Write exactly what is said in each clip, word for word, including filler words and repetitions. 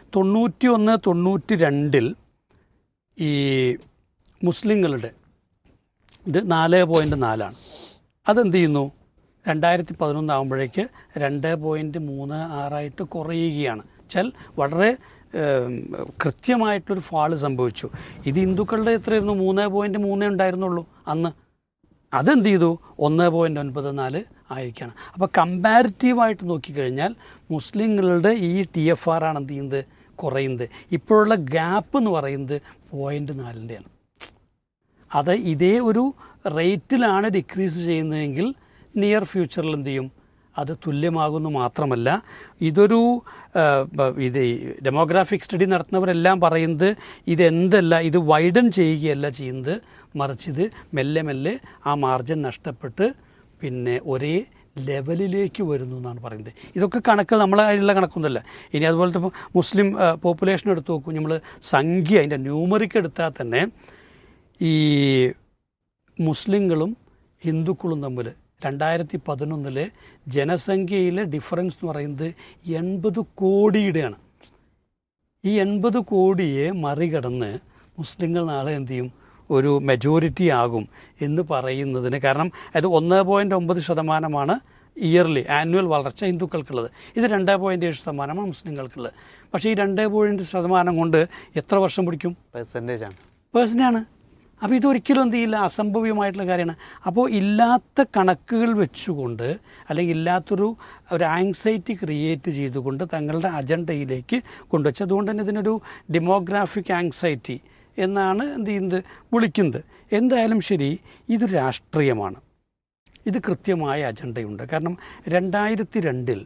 തൊണ്ണൂറ്റി ഒന്ന് തൊണ്ണൂറ്റി രണ്ടിൽ ഈ മുസ്ലിങ്ങളുടെ ഇത് നാല് പോയിൻറ്റ് നാലാണ്. അതെന്ത് ചെയ്യുന്നു, രണ്ടായിരത്തി പതിനൊന്നാകുമ്പോഴേക്ക് രണ്ട് പോയിൻറ്റ് മൂന്ന് ആറായിട്ട് കുറയുകയാണ്. വെച്ചാൽ വളരെ കൃത്യമായിട്ടൊരു ഫാള് സംഭവിച്ചു. ഇത് ഹിന്ദുക്കളുടെ എത്രയായിരുന്നു, മൂന്ന് പോയിൻറ്റ് മൂന്നേ ഉണ്ടായിരുന്നുള്ളൂ അന്ന്. അതെന്ത് ചെയ്തു, ഒന്ന് പോയിൻറ്റ് ഒൻപത് നാല് ആയിരിക്കുകയാണ്. അപ്പോൾ കമ്പാരിറ്റീവായിട്ട് നോക്കിക്കഴിഞ്ഞാൽ മുസ്ലിങ്ങളുടെ ഈ ടി എഫ് ആർ ആണ് എന്ത് ചെയ്യുന്നത്, കുറയുന്നത്. ഇപ്പോഴുള്ള ഗ്യാപ്പ് എന്ന് പറയുന്നത് പോയിൻറ്റ് നാലിൻ്റെയാണ്. അത് ഇതേ ഒരു റേറ്റിലാണ് ഡിക്രീസ് ചെയ്യുന്നതെങ്കിൽ നിയർ ഫ്യൂച്ചറിൽ എന്ത് ചെയ്യും, അത് തുല്യമാകുന്നു. മാത്രമല്ല ഇതൊരു ഇത് ഡെമോഗ്രാഫിക് സ്റ്റഡി നടത്തുന്നവരെല്ലാം പറയുന്നത് ഇതെന്തല്ല, ഇത് വൈഡൻ ചെയ്യുകയല്ല ചെയ്യുന്നത്, മറിച്ച് ഇത് മെല്ലെ മെല്ലെ ആ മാർജിൻ നഷ്ടപ്പെട്ട് പിന്നെ ഒരേ ലെവലിലേക്ക് വരുന്നു എന്നാണ് പറയുന്നത്. ഇതൊക്കെ കണക്കുകൾ നമ്മളെ അതിലുള്ള കണക്കൊന്നുമല്ല. ഇനി അതുപോലത്തെ മുസ്ലിം പോപ്പുലേഷൻ എടുത്ത് നോക്കും, നമ്മൾ സംഖ്യ അതിൻ്റെ ന്യൂമറിക്ക് എടുത്താൽ തന്നെ ഈ മുസ്ലിങ്ങളും ഹിന്ദുക്കളും തമ്മിൽ രണ്ടായിരത്തി പതിനൊന്നിലെ ജനസംഖ്യയിലെ ഡിഫറൻസ് എന്ന് പറയുന്നത് എൺപത് കോടിയുടെയാണ്. ഈ എൺപത് കോടിയെ മറികടന്ന് മുസ്ലിങ്ങൾ നാളെ എന്ത് ചെയ്യും, ഒരു മെജോറിറ്റി ആകും എന്ന് പറയുന്നതിന് കാരണം അത് ഒന്ന് പോയിൻറ്റ് ഒമ്പത് ശതമാനമാണ് ഇയർലി ആനുവൽ വളർച്ച ഹിന്ദുക്കൾക്കുള്ളത്. ഇത് രണ്ട് പോയിൻറ്റ് ഏഴ് ശതമാനമാണ് മുസ്ലിങ്ങൾക്കുള്ളത്. പക്ഷേ ഈ രണ്ട് പോയിൻറ്റ് ശതമാനം കൊണ്ട് എത്ര വർഷം പിടിക്കും? പെർസെൻറ്റേജാണ് പേഴ്സൻ്റാണ്. അപ്പോൾ ഇതൊരിക്കലും എന്ത് ചെയ്യില്ല, അസംഭവ്യമായിട്ടുള്ള കാര്യമാണ്. അപ്പോൾ ഇല്ലാത്ത കണക്കുകൾ വെച്ചുകൊണ്ട് അല്ലെങ്കിൽ ഇല്ലാത്തൊരു ഒരു ആങ്സൈറ്റി ക്രിയേറ്റ് ചെയ്തുകൊണ്ട് തങ്ങളുടെ അജണ്ടയിലേക്ക് കൊണ്ടുവച്ച്, അതുകൊണ്ട് തന്നെ ഇതിനൊരു ഡെമോഗ്രാഫിക് ആങ്സൈറ്റി എന്നാണ് എന്ത് ചെയ്യുന്നത്, വിളിക്കുന്നത്. എന്തായാലും ശരി, ഇത് രാഷ്ട്രീയമാണ്, ഇത് കൃത്യമായ അജണ്ടയുണ്ട്. കാരണം രണ്ടായിരത്തി രണ്ടിൽ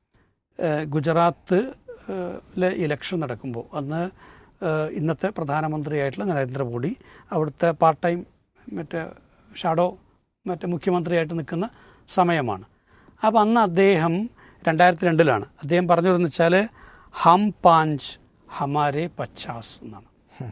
ഗുജറാത്തിലെ ഇലക്ഷൻ നടക്കുമ്പോൾ അന്ന് ഇന്നത്തെ പ്രധാനമന്ത്രിയായിട്ടുള്ള നരേന്ദ്രമോദി അവിടുത്തെ പാർട്ട് ടൈം മറ്റേ ഷാഡോ മറ്റേ മുഖ്യമന്ത്രിയായിട്ട് നിൽക്കുന്ന സമയമാണ്. അപ്പോൾ അന്ന് അദ്ദേഹം രണ്ടായിരത്തി രണ്ടിലാണ് അദ്ദേഹം പറഞ്ഞതെന്ന് വെച്ചാൽ ഹം പാഞ്ച് ഹമാരെ പച്ചാസ് എന്നാണ്.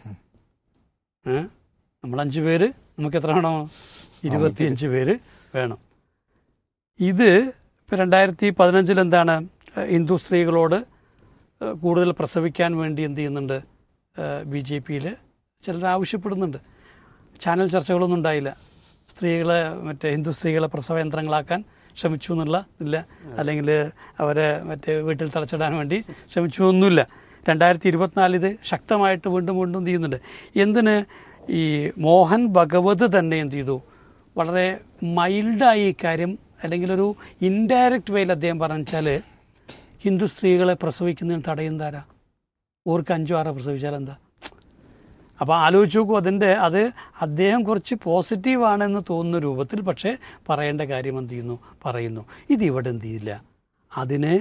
നമ്മളഞ്ച് പേര്, നമുക്ക് എത്ര വേണം, ഇരുപത്തിയഞ്ച് പേര് വേണം. ഇത് ഇപ്പോൾ രണ്ടായിരത്തി പതിനഞ്ചിൽ എന്താണ്, ഹിന്ദു സ്ത്രീകളോട് കൂടുതൽ പ്രസവിക്കാൻ വേണ്ടി എന്ത് ചെയ്യുന്നുണ്ട്, ബി ജെ പിയിൽ ചിലർ ആവശ്യപ്പെടുന്നുണ്ട്. ചാനൽ ചർച്ചകളൊന്നും ഉണ്ടായില്ല. സ്ത്രീകളെ മറ്റേ ഹിന്ദു സ്ത്രീകളെ പ്രസവ യന്ത്രങ്ങളാക്കാൻ ശ്രമിച്ചു എന്നുള്ള ഇല്ല, അല്ലെങ്കിൽ അവരെ മറ്റേ വീട്ടിൽ തളച്ചിടാൻ വേണ്ടി ശ്രമിച്ചു ഒന്നുമില്ല. രണ്ടായിരത്തി ഇരുപത്തിനാല് ഇത് ശക്തമായിട്ട് വീണ്ടും വീണ്ടും ചെയ്യുന്നുണ്ട്. എന്തിന്, ഈ മോഹൻ ഭഗവത് തന്നെ എന്ത് ചെയ്തു, വളരെ മൈൽഡായി ഈ കാര്യം, അല്ലെങ്കിൽ ഒരു ഇൻഡയറക്റ്റ് വേയിൽ അദ്ദേഹം പറഞ്ഞാൽ ഹിന്ദു സ്ത്രീകളെ പ്രസവിക്കുന്നതിന് തടയുന്നതാരാ, ഓർക്ക് അഞ്ചോ ആറോ പ്രസവിച്ചാൽ എന്താ. അപ്പോൾ ആലോചിച്ച് നോക്കൂ, അതിൻ്റെ അത് അദ്ദേഹം കുറച്ച് പോസിറ്റീവാണെന്ന് തോന്നുന്ന രൂപത്തിൽ പക്ഷേ പറയേണ്ട കാര്യം എന്ത് ചെയ്യുന്നു, പറയുന്നു. ഇതിവിടെ എന്ത് ചെയ്യില്ല, അതിനെ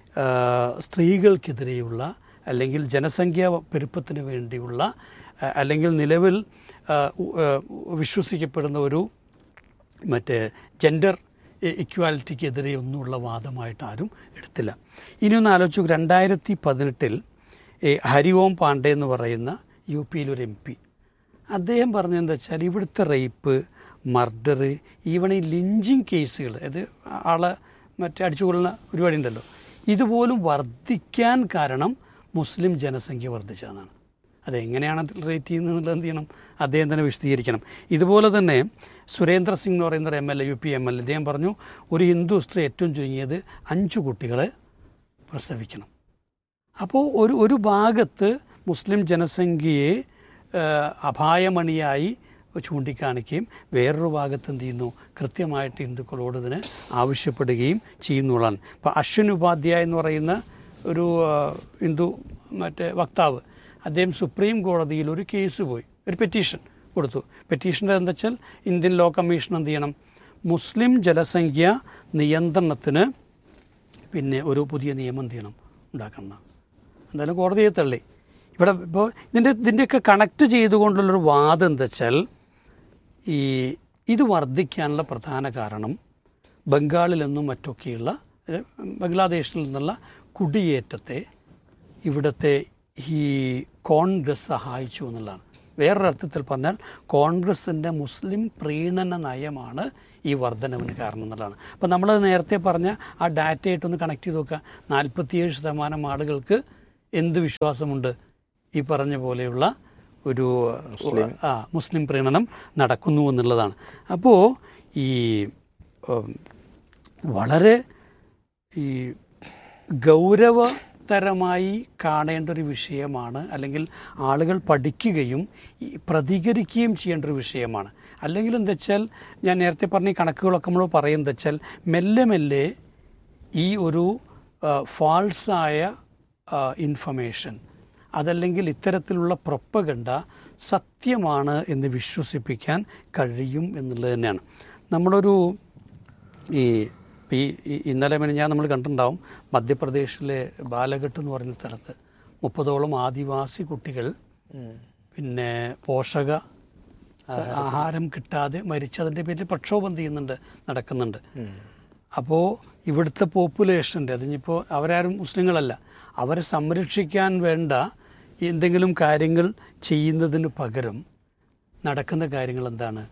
സ്ത്രീകൾക്കെതിരെയുള്ള അല്ലെങ്കിൽ ജനസംഖ്യാ പെരുപ്പത്തിന് വേണ്ടിയുള്ള അല്ലെങ്കിൽ നിലവിൽ വിശ്വസിക്കപ്പെടുന്ന ഒരു മറ്റേ ജെൻഡർ ഇക്വാലിറ്റിക്കെതിരെ ഒന്നുമുള്ള വാദമായിട്ട് ആരും എടുത്തില്ല. ഇനിയൊന്ന് ആലോചിച്ചു, രണ്ടായിരത്തി പതിനെട്ടിൽ ഹരി ഓം പാണ്ഡെ എന്ന് പറയുന്ന യു പിയിലൊരു എം പി, അദ്ദേഹം പറഞ്ഞതെന്താ വെച്ചാൽ ഇവിടുത്തെ റേപ്പ്, മർഡർ, ഈവൺ ഈ ലിഞ്ചിങ് കേസുകൾ, അത് ആളെ മറ്റേ അടിച്ചുകൊള്ളുന്ന പരിപാടി ഉണ്ടല്ലോ, ഇതുപോലും വർദ്ധിക്കാൻ കാരണം മുസ്ലിം ജനസംഖ്യ വർദ്ധിച്ചതെന്നാണ്. അതെങ്ങനെയാണ് റേറ്റ് ചെയ്യുന്നത് എന്നുള്ളത് എന്ത് ചെയ്യണം, അദ്ദേഹം തന്നെ വിശദീകരിക്കണം. ഇതുപോലെ തന്നെ സുരേന്ദ്ര സിംഗ് എന്ന് പറയുന്ന ഒരു M L A, U P M L A, അദ്ദേഹം പറഞ്ഞു ഒരു ഹിന്ദു സ്ത്രീ ഏറ്റവും ചുരുങ്ങിയത് അഞ്ച് കുട്ടികളെ പ്രസവിക്കണം. അപ്പോൾ ഒരു ഒരു ഭാഗത്ത് മുസ്ലിം ജനസംഖ്യയെ അപായമണിയായി ചൂണ്ടിക്കാണിക്കുകയും വേറൊരു ഭാഗത്ത് എന്ത് ചെയ്യുന്നു, കൃത്യമായിട്ട് ഹിന്ദുക്കളോട് ഇതിന് ആവശ്യപ്പെടുകയും ചെയ്യുന്നുള്ളതാണ്. ഇപ്പോൾ അശ്വിൻ ഉപാധ്യായ എന്ന് പറയുന്ന ഒരു ഹിന്ദു മറ്റേ വക്താവ്, അദ്ദേഹം സുപ്രീം കോടതിയിൽ ഒരു കേസ് പോയി, ഒരു പെറ്റീഷൻ കൊടുത്തു. പെറ്റീഷൻ്റെ എന്താ വെച്ചാൽ ഇന്ത്യൻ ലോ കമ്മീഷൻ എന്ത് ചെയ്യണം, മുസ്ലിം ജനസംഖ്യ നിയന്ത്രണത്തിന് പിന്നെ ഒരു പുതിയ നിയമം എന്ത് ചെയ്യണം, ഉണ്ടാക്കണം. എന്തായാലും കോടതിയെ തള്ളി. ഇവിടെ ഇപ്പോൾ ഇതിൻ്റെ ഇതിൻ്റെയൊക്കെ കണക്ട് ചെയ്തുകൊണ്ടുള്ളൊരു വാദം എന്താ വെച്ചാൽ, ഈ ഇത് വർദ്ധിക്കാനുള്ള പ്രധാന കാരണം ബംഗാളിൽ നിന്നും മറ്റൊക്കെയുള്ള ബംഗ്ലാദേശിൽ നിന്നുള്ള കുടിയേറ്റത്തെ ഇവിടുത്തെ ഈ കോൺഗ്രസ് സഹായിച്ചു എന്നുള്ളതാണ്. വേറൊരർത്ഥത്തിൽ പറഞ്ഞാൽ കോൺഗ്രസിൻ്റെ മുസ്ലിം പ്രീണന നയമാണ് ഈ വർധനവിന് കാരണം എന്നുള്ളതാണ്. അപ്പോൾ നമ്മൾ നേരത്തെ പറഞ്ഞ ആ ഡാറ്റയായിട്ടൊന്ന് കണക്ട് ചെയ്ത് നോക്കുക, നാൽപ്പത്തിയേഴ് ശതമാനം ആളുകൾക്ക് എന്ത് വിശ്വാസമുണ്ട്? ഈ പറഞ്ഞ പോലെയുള്ള ഒരു ആ മുസ്ലിം പ്രീണനം നടക്കുന്നു എന്നുള്ളതാണ്. അപ്പോൾ ഈ വളരെ ഈ ഗൗരവതരമായി കാണേണ്ട ഒരു വിഷയമാണ്, അല്ലെങ്കിൽ ആളുകൾ പഠിക്കുകയും പ്രതികരിക്കുകയും ചെയ്യേണ്ട ഒരു വിഷയമാണ്. അല്ലെങ്കിൽ എന്താ വെച്ചാൽ, ഞാൻ നേരത്തെ പറഞ്ഞ ഈ കണക്കുകളൊക്കെ നമ്മൾ പറയുന്നത് വെച്ചാൽ മെല്ലെ മെല്ലെ ഈ ഒരു ഫാൾസായ ഇൻഫർമേഷൻ, അതല്ലെങ്കിൽ ഇത്തരത്തിലുള്ള പ്രൊപ്പഗണ്ട സത്യമാണ് എന്ന് വിശ്വസിപ്പിക്കാൻ കഴിയും എന്നുള്ളത് തന്നെയാണ്. നമ്മളൊരു ഈ ഈ ഇന്നലെ ഞാൻ നമ്മൾ കണ്ടിട്ടുണ്ടാവും, മധ്യപ്രദേശിലെ ബാലഘട്ട് എന്ന് പറയുന്ന സ്ഥലത്ത് മുപ്പതോളം ആദിവാസി കുട്ടികൾ പിന്നെ പോഷക ആഹാരം കിട്ടാതെ മരിച്ചതിൻ്റെ പേരിൽ പ്രക്ഷോഭം ചെയ്യുന്നുണ്ട്, നടക്കുന്നുണ്ട്. അപ്പോൾ ഇവിടുത്തെ പോപ്പുലേഷൻ്റെ, അതിനിപ്പോൾ അവരാരും മുസ്ലിങ്ങളല്ല, അവരെ സംരക്ഷിക്കാൻ വേണ്ട എന്തെങ്കിലും കാര്യങ്ങൾ ചെയ്യുന്നതിന് പകരം നടക്കുന്ന കാര്യങ്ങൾ എന്താണ്?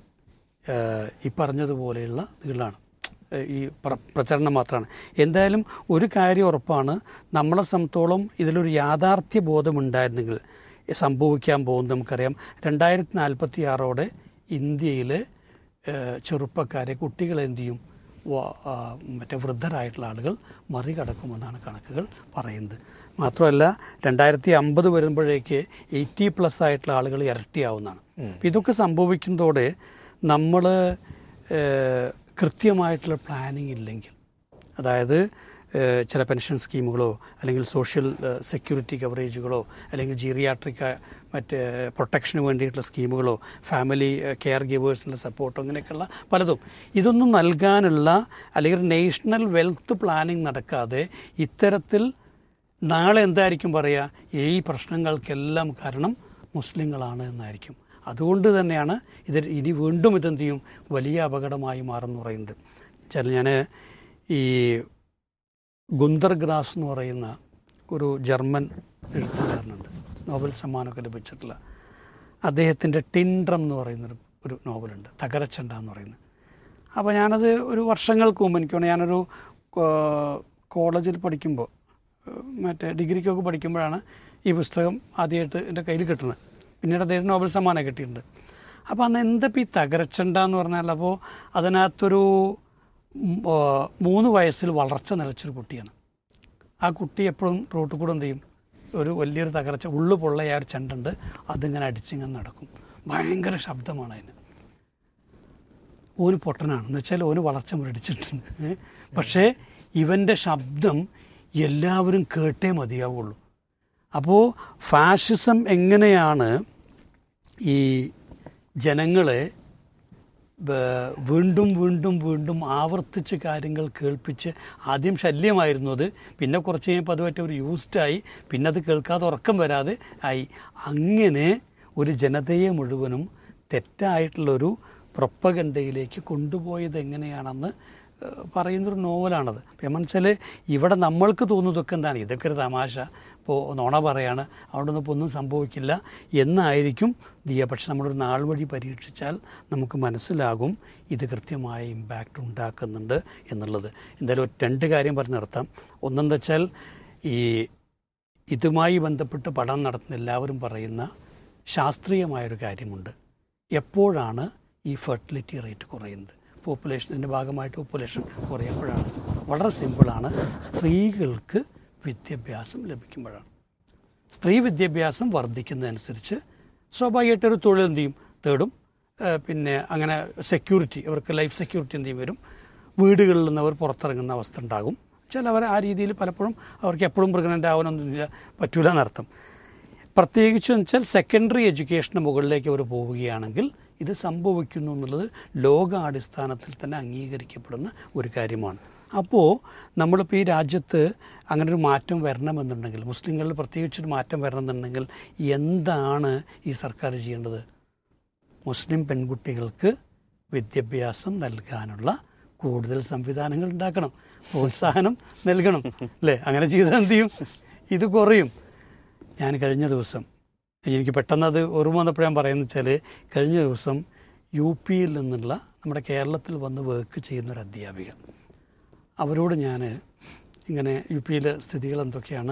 ഈ പറഞ്ഞതുപോലെയുള്ള ഇതുകളാണ്, ഈ പ്ര പ്രചരണം മാത്രമാണ്. എന്തായാലും ഒരു കാര്യം ഉറപ്പാണ്, നമ്മളെ സംബന്ധിച്ചോളം ഇതിലൊരു യാഥാർത്ഥ്യ ബോധമുണ്ടായിരുന്നെങ്കിൽ സംഭവിക്കാൻ പോകുന്നത് നമുക്കറിയാം. രണ്ടായിരത്തി നാൽപ്പത്തി ആറോടെ ഇന്ത്യയിലെ ചെറുപ്പക്കാരെ, കുട്ടികളെ എന്ത് ചെയ്യും? മറ്റേ വൃദ്ധരായിട്ടുള്ള ആളുകൾ മറികടക്കുമെന്നാണ് കണക്കുകൾ പറയുന്നത്. മാത്രമല്ല രണ്ടായിരത്തി അമ്പത് വരുമ്പോഴേക്ക് എയ്റ്റി പ്ലസ് ആയിട്ടുള്ള ആളുകൾ ഇരട്ടിയാവുന്നതാണ്. അപ്പം ഇതൊക്കെ സംഭവിക്കുന്നതോടെ നമ്മൾ കൃത്യമായിട്ടുള്ള പ്ലാനിങ് ഇല്ലെങ്കിൽ, അതായത് ചില പെൻഷൻ സ്കീമുകളോ അല്ലെങ്കിൽ സോഷ്യൽ സെക്യൂരിറ്റി കവറേജുകളോ അല്ലെങ്കിൽ ജീറിയാട്രിക് മറ്റ് പ്രൊട്ടക്ഷന് വേണ്ടിയിട്ടുള്ള സ്കീമുകളോ ഫാമിലി കെയർ ഗിവേഴ്സിൻ്റെ സപ്പോർട്ടോ അങ്ങനെയൊക്കെയുള്ള പലതും, ഇതൊന്നും നൽകാനുള്ള അല്ലെങ്കിൽ നേഷണൽ വെൽത്ത് പ്ലാനിങ് നടക്കാതെ ഇത്തരത്തിൽ നാളെ എന്തായിരിക്കും പറയുക? ഈ പ്രശ്നങ്ങൾക്കെല്ലാം കാരണം മുസ്ലിങ്ങളാണ് എന്നായിരിക്കും. അതുകൊണ്ട് തന്നെയാണ് ഇത് ഇനി വീണ്ടും ഇതെന്ത് ചെയ്യും? വലിയ അപകടമായി മാറുമെന്ന് പറയുന്നത്. ചില ഞാൻ ഈ ഗുന്തർ ഗ്രാസ് എന്ന് പറയുന്ന ഒരു ജർമ്മൻ എഴുത്തുകാരനുണ്ട്, നോബൽ സമ്മാനമൊക്കെ ലഭിച്ചിട്ടുള്ള. അദ്ദേഹത്തിൻ്റെ ടിൻഡ്രം എന്ന് പറയുന്നൊരു ഒരു നോവലുണ്ട്, തകരച്ചണ്ട എന്ന് പറയുന്നത്. അപ്പോൾ ഞാനത് ഒരു വർഷങ്ങൾക്ക് മുമ്പ്, എനിക്ക് തോന്നുന്നു ഞാനൊരു കോളേജിൽ പഠിക്കുമ്പോൾ, മറ്റേ ഡിഗ്രിക്കൊക്കെ പഠിക്കുമ്പോഴാണ് ഈ പുസ്തകം ആദ്യമായിട്ട് എൻ്റെ കയ്യിൽ കിട്ടുന്നത്. പിന്നീട് അദ്ദേഹത്തിന് നോബൽ സമ്മാനം കിട്ടിയിട്ടുണ്ട്. അപ്പോൾ അന്ന് എന്തപ്പോൾ ഈ തകരച്ചണ്ട എന്ന് പറഞ്ഞാൽ, അപ്പോൾ അതിനകത്തൊരു മൂന്ന് വയസ്സിൽ വളർച്ച നിലച്ചൊരു കുട്ടിയാണ്. ആ കുട്ടി എപ്പോഴും റോട്ടിൽ കൂടെ എന്ത് ചെയ്യും? ഒരു വലിയൊരു തകർച്ച, ഉള്ളു പൊള്ളയായ ഒരു ചെണ്ടുണ്ട്, അതിങ്ങനെ അടിച്ചിങ്ങനെ നടക്കും. ഭയങ്കര ശബ്ദമാണ് അതിന്. ഓന് പൊട്ടനാണ് എന്ന് വെച്ചാൽ ഓന് വളർച്ച മുരടിച്ചിട്ടുണ്ട്. പക്ഷേ ഇവൻ്റെ ശബ്ദം എല്ലാവരും കേട്ടേ മതിയാവുള്ളൂ. അപ്പോൾ ഫാഷിസം എങ്ങനെയാണ് ഈ ജനങ്ങളെ വീണ്ടും വീണ്ടും വീണ്ടും ആവർത്തിച്ച് കാര്യങ്ങൾ കേൾപ്പിച്ച്, ആദ്യം ശല്യമായിരുന്നു അത്, പിന്നെ കുറച്ച് കഴിഞ്ഞപ്പോൾ അതുമായിട്ട് ഒരു യൂസ്ഡായി, പിന്നെ അത് കേൾക്കാതെ ഉറക്കം വരാതെ ആയി. അങ്ങനെ ഒരു ജനതയെ മുഴുവനും തെറ്റായിട്ടുള്ളൊരു പ്രൊപ്പഗണ്ടയിലേക്ക് കൊണ്ടുപോയത് എങ്ങനെയാണെന്ന് പറയുന്നൊരു നോവലാണത്. അപ്പം മനസ്സിൽ ഇവിടെ നമ്മൾക്ക് തോന്നുന്നതൊക്കെ എന്താണ്? ഇതൊക്കെ ഒരു തമാശ, ഇപ്പോൾ നോണ പറയാണ്, അവിടെ നിന്നിപ്പോൾ ഒന്നും സംഭവിക്കില്ല എന്നായിരിക്കും ദിയ. പക്ഷെ നമ്മളൊരു നാൾ വഴി പരീക്ഷിച്ചാൽ നമുക്ക് മനസ്സിലാകും ഇത് കൃത്യമായ ഇമ്പാക്റ്റ് ഉണ്ടാക്കുന്നുണ്ട് എന്നുള്ളത്. എന്തായാലും രണ്ട് കാര്യം പറഞ്ഞ് നിർത്താം. ഒന്നെന്താ വെച്ചാൽ, ഈ ഇതുമായി ബന്ധപ്പെട്ട് പഠനം നടത്തുന്ന എല്ലാവരും പറയുന്ന ശാസ്ത്രീയമായൊരു കാര്യമുണ്ട്. എപ്പോഴാണ് ഈ ഫെർട്ടിലിറ്റി റേറ്റ് കുറയുന്നത്? പോപ്പുലേഷൻ്റെ ഭാഗമായിട്ട് പോപ്പുലേഷൻ കുറയുമ്പോഴാണ്. വളരെ സിമ്പിളാണ്, സ്ത്രീകൾക്ക് വിദ്യാഭ്യാസം ലഭിക്കുമ്പോഴാണ്. സ്ത്രീ വിദ്യാഭ്യാസം വർദ്ധിക്കുന്നതനുസരിച്ച് സ്വാഭാവികമായിട്ടൊരു തൊഴിൽ എന്ത് ചെയ്യും? തേടും. പിന്നെ അങ്ങനെ സെക്യൂരിറ്റി, അവർക്ക് ലൈഫ് സെക്യൂരിറ്റി എന്ത് ചെയ്യും? വരും. വീടുകളിൽ നിന്ന് അവർ പുറത്തിറങ്ങുന്ന അവസ്ഥ ഉണ്ടാകും. ചിലവർ ആ രീതിയിൽ പലപ്പോഴും അവർക്ക് എപ്പോഴും പ്രഗ്നൻ്റ് ആവാനൊന്നും പറ്റൂല എന്നർത്ഥം. പ്രത്യേകിച്ച് വെച്ചാൽ സെക്കൻഡറി എഡ്യൂക്കേഷന് മുകളിലേക്ക് അവർ പോവുകയാണെങ്കിൽ ഇത് സംഭവിക്കുന്നു എന്നുള്ളത് ലോകാടിസ്ഥാനത്തിൽ തന്നെ അംഗീകരിക്കപ്പെടുന്ന ഒരു കാര്യമാണ്. അപ്പോൾ നമ്മളിപ്പോൾ ഈ രാജ്യത്ത് അങ്ങനെ ഒരു മാറ്റം വരണമെന്നുണ്ടെങ്കിൽ, മുസ്ലിങ്ങളിൽ പ്രത്യേകിച്ചൊരു മാറ്റം വരണമെന്നുണ്ടെങ്കിൽ എന്താണ് ഈ സർക്കാർ ചെയ്യേണ്ടത്? മുസ്ലിം പെൺകുട്ടികൾക്ക് വിദ്യാഭ്യാസം നൽകാനുള്ള കൂടുതൽ സംവിധാനങ്ങൾ ഉണ്ടാക്കണം, പ്രോത്സാഹനം നൽകണം, അല്ലേ? അങ്ങനെ ചെയ്താൽ എന്ത് ചെയ്യും? ഇത് കുറയും. ഞാൻ കഴിഞ്ഞ ദിവസം, എനിക്ക് പെട്ടെന്ന് അത് ഓർമ്മ വന്നപ്പോൾ ഞാൻ പറയുന്നത് വെച്ചാൽ, കഴിഞ്ഞ ദിവസം യു പിയിൽ നിന്നുള്ള നമ്മുടെ കേരളത്തിൽ വന്ന് വർക്ക് ചെയ്യുന്നൊരു അധ്യാപിക, അവരോട് ഞാൻ ഇങ്ങനെ യു പിയിലെ സ്ഥിതികൾ എന്തൊക്കെയാണ്,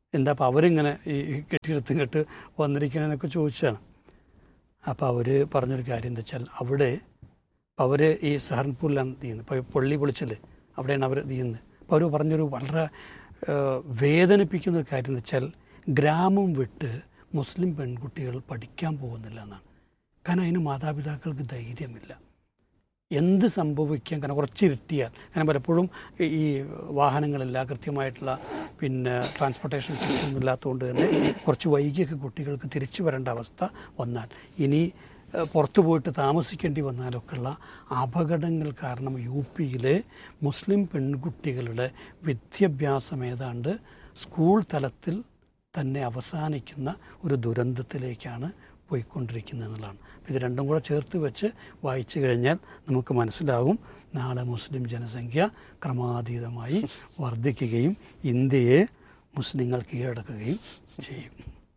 എന്താ അപ്പോൾ അവരിങ്ങനെ ഈ കെട്ടിയെടുത്തും കെട്ട് വന്നിരിക്കണമെന്നൊക്കെ ചോദിച്ചാണ്. അപ്പോൾ അവർ പറഞ്ഞൊരു കാര്യം എന്താ വെച്ചാൽ അവിടെ അവർ ഈ സഹർപൂരിലാണ് ചെയ്യുന്നത്. ഇപ്പോൾ പള്ളി പൊളിച്ചല്ലേ അവിടെയാണ് അവർ ചെയ്യുന്നത്. അപ്പോൾ അവർ പറഞ്ഞൊരു വളരെ വേദനിപ്പിക്കുന്ന ഒരു കാര്യം എന്ന് വെച്ചാൽ ഗ്രാമം വിട്ട് മുസ്ലിം പെൺകുട്ടികൾ പഠിക്കാൻ പോകുന്നില്ല എന്നാണ്. കാരണം അതിന് മാതാപിതാക്കൾക്ക് ധൈര്യമില്ല. എന്ത് സംഭവിക്കാൻ, കാരണം കുറച്ച് ഇരുട്ടിയാൽ, കാരണം പലപ്പോഴും ഈ വാഹനങ്ങളില്ല, കൃത്യമായിട്ടുള്ള പിന്നെ ട്രാൻസ്പോർട്ടേഷൻ സിസ്റ്റം ഇല്ലാത്തതുകൊണ്ട് തന്നെ കുറച്ച് വൈകിയൊക്കെ കുട്ടികൾക്ക് തിരിച്ചു വരേണ്ട അവസ്ഥ വന്നാൽ, ഇനി പുറത്തു പോയിട്ട് താമസിക്കേണ്ടി വന്നാലൊക്കെയുള്ള അപകടങ്ങൾ കാരണം യു പിയിലെ മുസ്ലിം പെൺകുട്ടികളുടെ വിദ്യാഭ്യാസം ഏതാണ്ട് സ്കൂൾ തലത്തിൽ തന്നെ അവസാനിക്കുന്ന ഒരു ദുരന്തത്തിലേക്കാണ് പോയിക്കൊണ്ടിരിക്കുന്നത് എന്നുള്ളതാണ്. ഇത് രണ്ടും കൂടെ ചേർത്ത് വെച്ച് വായിച്ചു കഴിഞ്ഞാൽ നമുക്ക് മനസ്സിലാകും നാളെ മുസ്ലിം ജനസംഖ്യ ക്രമാതീതമായി വർദ്ധിക്കുകയും ഇന്ത്യയെ മുസ്ലിങ്ങൾ കീഴടക്കുകയും ചെയ്യും.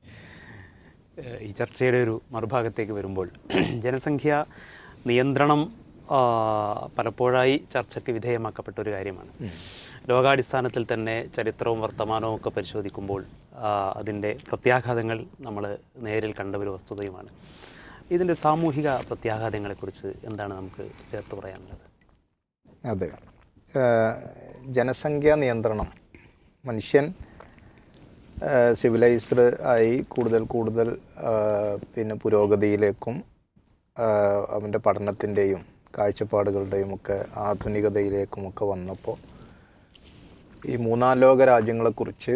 ഈ ചർച്ചയുടെ ഒരു മറുഭാഗത്തേക്ക് വരുമ്പോൾ ജനസംഖ്യ നിയന്ത്രണം പലപ്പോഴായി ചർച്ചയ്ക്ക് വിധേയമാക്കപ്പെട്ട ഒരു കാര്യമാണ്. ലോകാടിസ്ഥാനത്തിൽ തന്നെ ചരിത്രവും വർത്തമാനവും ഒക്കെ പരിശോധിക്കുമ്പോൾ അതിൻ്റെ പ്രത്യാഘാതങ്ങൾ നമ്മൾ നേരിൽ കണ്ട ഒരു വസ്തുതയുമാണ്. ഇതിൻ്റെ സാമൂഹിക പ്രത്യാഘാതങ്ങളെക്കുറിച്ച് എന്താണ് നമുക്ക് ചേർത്ത് പറയാനുള്ളത്? അതെ, ജനസംഖ്യാ നിയന്ത്രണം മനുഷ്യൻ സിവിലൈസ്ഡ് ആയി കൂടുതൽ കൂടുതൽ പിന്നെ പുരോഗതിയിലേക്കും അവൻ്റെ പഠനത്തിൻ്റെയും കാഴ്ചപ്പാടുകളുടെയും ഒക്കെ ആധുനികതയിലേക്കുമൊക്കെ വന്നപ്പോൾ ഈ മൂന്നാം ലോക രാജ്യങ്ങളെക്കുറിച്ച്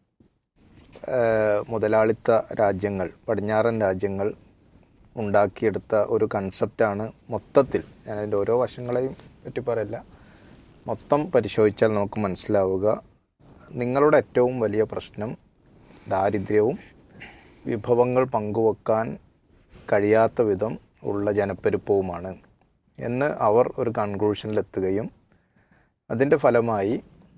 മുതലാളിത്ത രാജ്യങ്ങൾ, പടിഞ്ഞാറൻ രാജ്യങ്ങൾ ഉണ്ടാക്കിയെടുത്ത ഒരു കൺസെപ്റ്റാണ് മൊത്തത്തിൽ, ഞാനതിൻ്റെ ഓരോ വശങ്ങളെയും പറ്റി പറയില്ല, മൊത്തം പരിശോധിച്ചാൽ നമുക്ക് മനസ്സിലാവുക നിങ്ങളുടെ ഏറ്റവും വലിയ പ്രശ്നം ദാരിദ്ര്യവും വിഭവങ്ങൾ പങ്കുവെക്കാൻ കഴിയാത്ത വിധം ഉള്ള ജനപ്പെരുപ്പവുമാണ് എന്ന് അവർ ഒരു കൺക്ലൂഷനിലെത്തുകയും അതിൻ്റെ ഫലമായി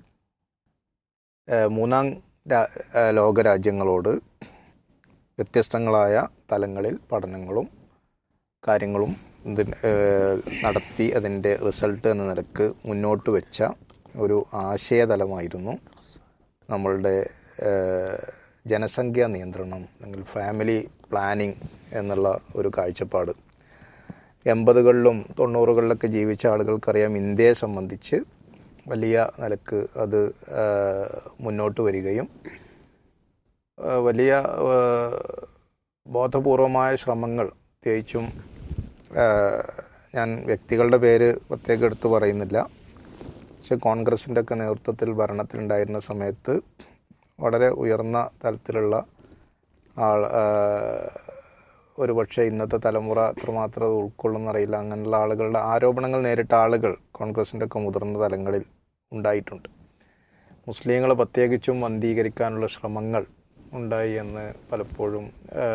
മൂന്നാം ലോകരാജ്യങ്ങളോട് വ്യത്യസ്തങ്ങളായ തലങ്ങളിൽ പഠനങ്ങളും കാര്യങ്ങളും നടത്തി അതിൻ്റെ റിസൾട്ട് എന്ന നിലക്ക് മുന്നോട്ട് വെച്ച ഒരു ആശയതലമായിരുന്നു നമ്മളുടെ ജനസംഖ്യാ നിയന്ത്രണം അല്ലെങ്കിൽ ഫാമിലി പ്ലാനിങ് എന്നുള്ള ഒരു കാഴ്ചപ്പാട്. എൺപതുകളിലും തൊണ്ണൂറുകളിലൊക്കെ ജീവിച്ച ആളുകൾക്കറിയാം ഇന്ത്യയെ സംബന്ധിച്ച് വലിയ നിലക്ക് അത് മുന്നോട്ട് വരികയും വലിയ ബോധപൂർവമായ ശ്രമങ്ങൾ, പ്രത്യേകിച്ചും ഞാൻ വ്യക്തികളുടെ പേര് പ്രത്യേകം എടുത്തു പറയുന്നില്ല, പക്ഷെ കോൺഗ്രസിൻ്റെ ഒക്കെ നേതൃത്വത്തിൽ ഭരണത്തിലുണ്ടായിരുന്ന സമയത്ത് വളരെ ഉയർന്ന തലത്തിലുള്ള ആൾ, ഒരു പക്ഷേ ഇന്നത്തെ തലമുറ എത്രമാത്രം അത് ഉൾക്കൊള്ളുന്നറിയില്ല, അങ്ങനെയുള്ള ആളുകളുടെ ആരോപണങ്ങൾ നേരിട്ട ആളുകൾ കോൺഗ്രസിൻ്റെ ഒക്കെ മുതിർന്ന തലങ്ങളിൽ ഉണ്ടായിട്ടുണ്ട്. മുസ്ലിങ്ങളെ പ്രത്യേകിച്ചും അന്ധീകരിക്കാനുള്ള ശ്രമങ്ങൾ ഉണ്ടായി എന്ന് പലപ്പോഴും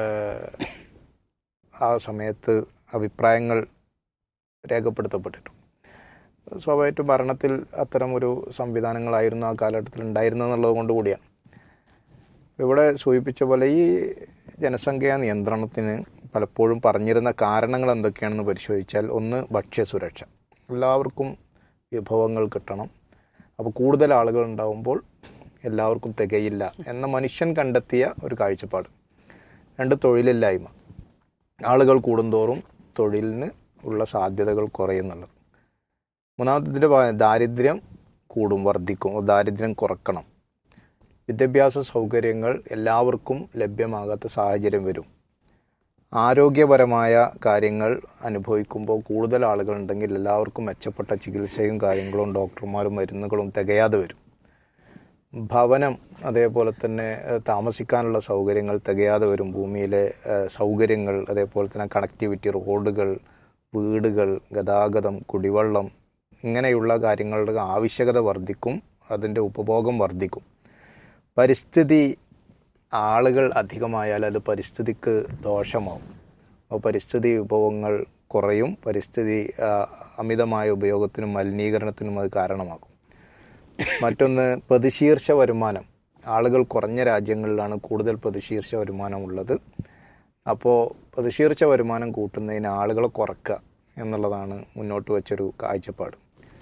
ആ സമയത്ത് അഭിപ്രായങ്ങൾ രേഖപ്പെടുത്തപ്പെട്ടിട്ടുണ്ട്. സ്വാഭാവികമായിട്ടും ഭരണത്തിൽ അത്തരം ഒരു സംവിധാനങ്ങളായിരുന്നു ആ കാലഘട്ടത്തിൽ ഉണ്ടായിരുന്നെന്നുള്ളത് കൊണ്ട് കൂടിയാണ്. ഇവിടെ സൂചിപ്പിച്ച പോലെ ഈ ജനസംഖ്യാ നിയന്ത്രണത്തിന് പലപ്പോഴും പറഞ്ഞിരുന്ന കാരണങ്ങൾ എന്തൊക്കെയാണെന്ന് പരിശോധിച്ചാൽ, ഒന്ന് ഭക്ഷ്യസുരക്ഷ, എല്ലാവർക്കും വിഭവങ്ങൾ കിട്ടണം, അപ്പോൾ കൂടുതൽ ആളുകൾ ഉണ്ടാകുമ്പോൾ എല്ലാവർക്കും തികയില്ല എന്ന മനുഷ്യൻ കണ്ടെത്തിയ ഒരു കാഴ്ചപ്പാട്. രണ്ട്, തൊഴിലില്ലായ്മ, ആളുകൾ കൂടുന്തോറും തൊഴിലിന് ഉള്ള സാധ്യതകൾ കുറയുന്നുള്ളത്. മൂന്നാമത്തെ, ഇതിൻ്റെ ദാരിദ്ര്യം കൂടും, വർദ്ധിക്കും, ദാരിദ്ര്യം കുറക്കണം, വിദ്യാഭ്യാസ സൗകര്യങ്ങൾ എല്ലാവർക്കും ലഭ്യമാകാത്ത സാഹചര്യം വരും, ആരോഗ്യപരമായ കാര്യങ്ങൾ അനുഭവിക്കുമ്പോൾ കൂടുതൽ ആളുകളുണ്ടെങ്കിൽ എല്ലാവർക്കും മെച്ചപ്പെട്ട ചികിത്സയും കാര്യങ്ങളും ഡോക്ടർമാരും മരുന്നുകളും തികയാതെ വരും, ഭവനം അതേപോലെ തന്നെ താമസിക്കാനുള്ള സൗകര്യങ്ങൾ തികയാതെ വരും, ഭൂമിയിലെ സൗകര്യങ്ങൾ അതേപോലെ തന്നെ കണക്ടിവിറ്റി, റോഡുകൾ, വീടുകൾ, ഗതാഗതം, കുടിവെള്ളം, ഇങ്ങനെയുള്ള കാര്യങ്ങളുടെ ആവശ്യകത വർദ്ധിക്കും, അതിൻ്റെ ഉപഭോഗം വർദ്ധിക്കും. പരിസ്ഥിതി, ആളുകൾ അധികമായാൽ അത് പരിസ്ഥിതിക്ക് ദോഷമാവും, അപ്പോൾ പരിസ്ഥിതി വിഭവങ്ങൾ കുറയും, പരിസ്ഥിതി അമിതമായ ഉപയോഗത്തിനും മലിനീകരണത്തിനും അത് കാരണമാകും. മറ്റൊന്ന്, പ്രതിശീർഷ വരുമാനം, ആളുകൾ കുറഞ്ഞ രാജ്യങ്ങളിലാണ് കൂടുതൽ പ്രതിശീർഷ വരുമാനമുള്ളത്, അപ്പോൾ പ്രതിശീർഷ വരുമാനം കൂട്ടുന്നതിന് ആളുകളെ കുറക്കുക എന്നുള്ളതാണ് മുന്നോട്ട് വെച്ചൊരു കാഴ്ചപ്പാട്.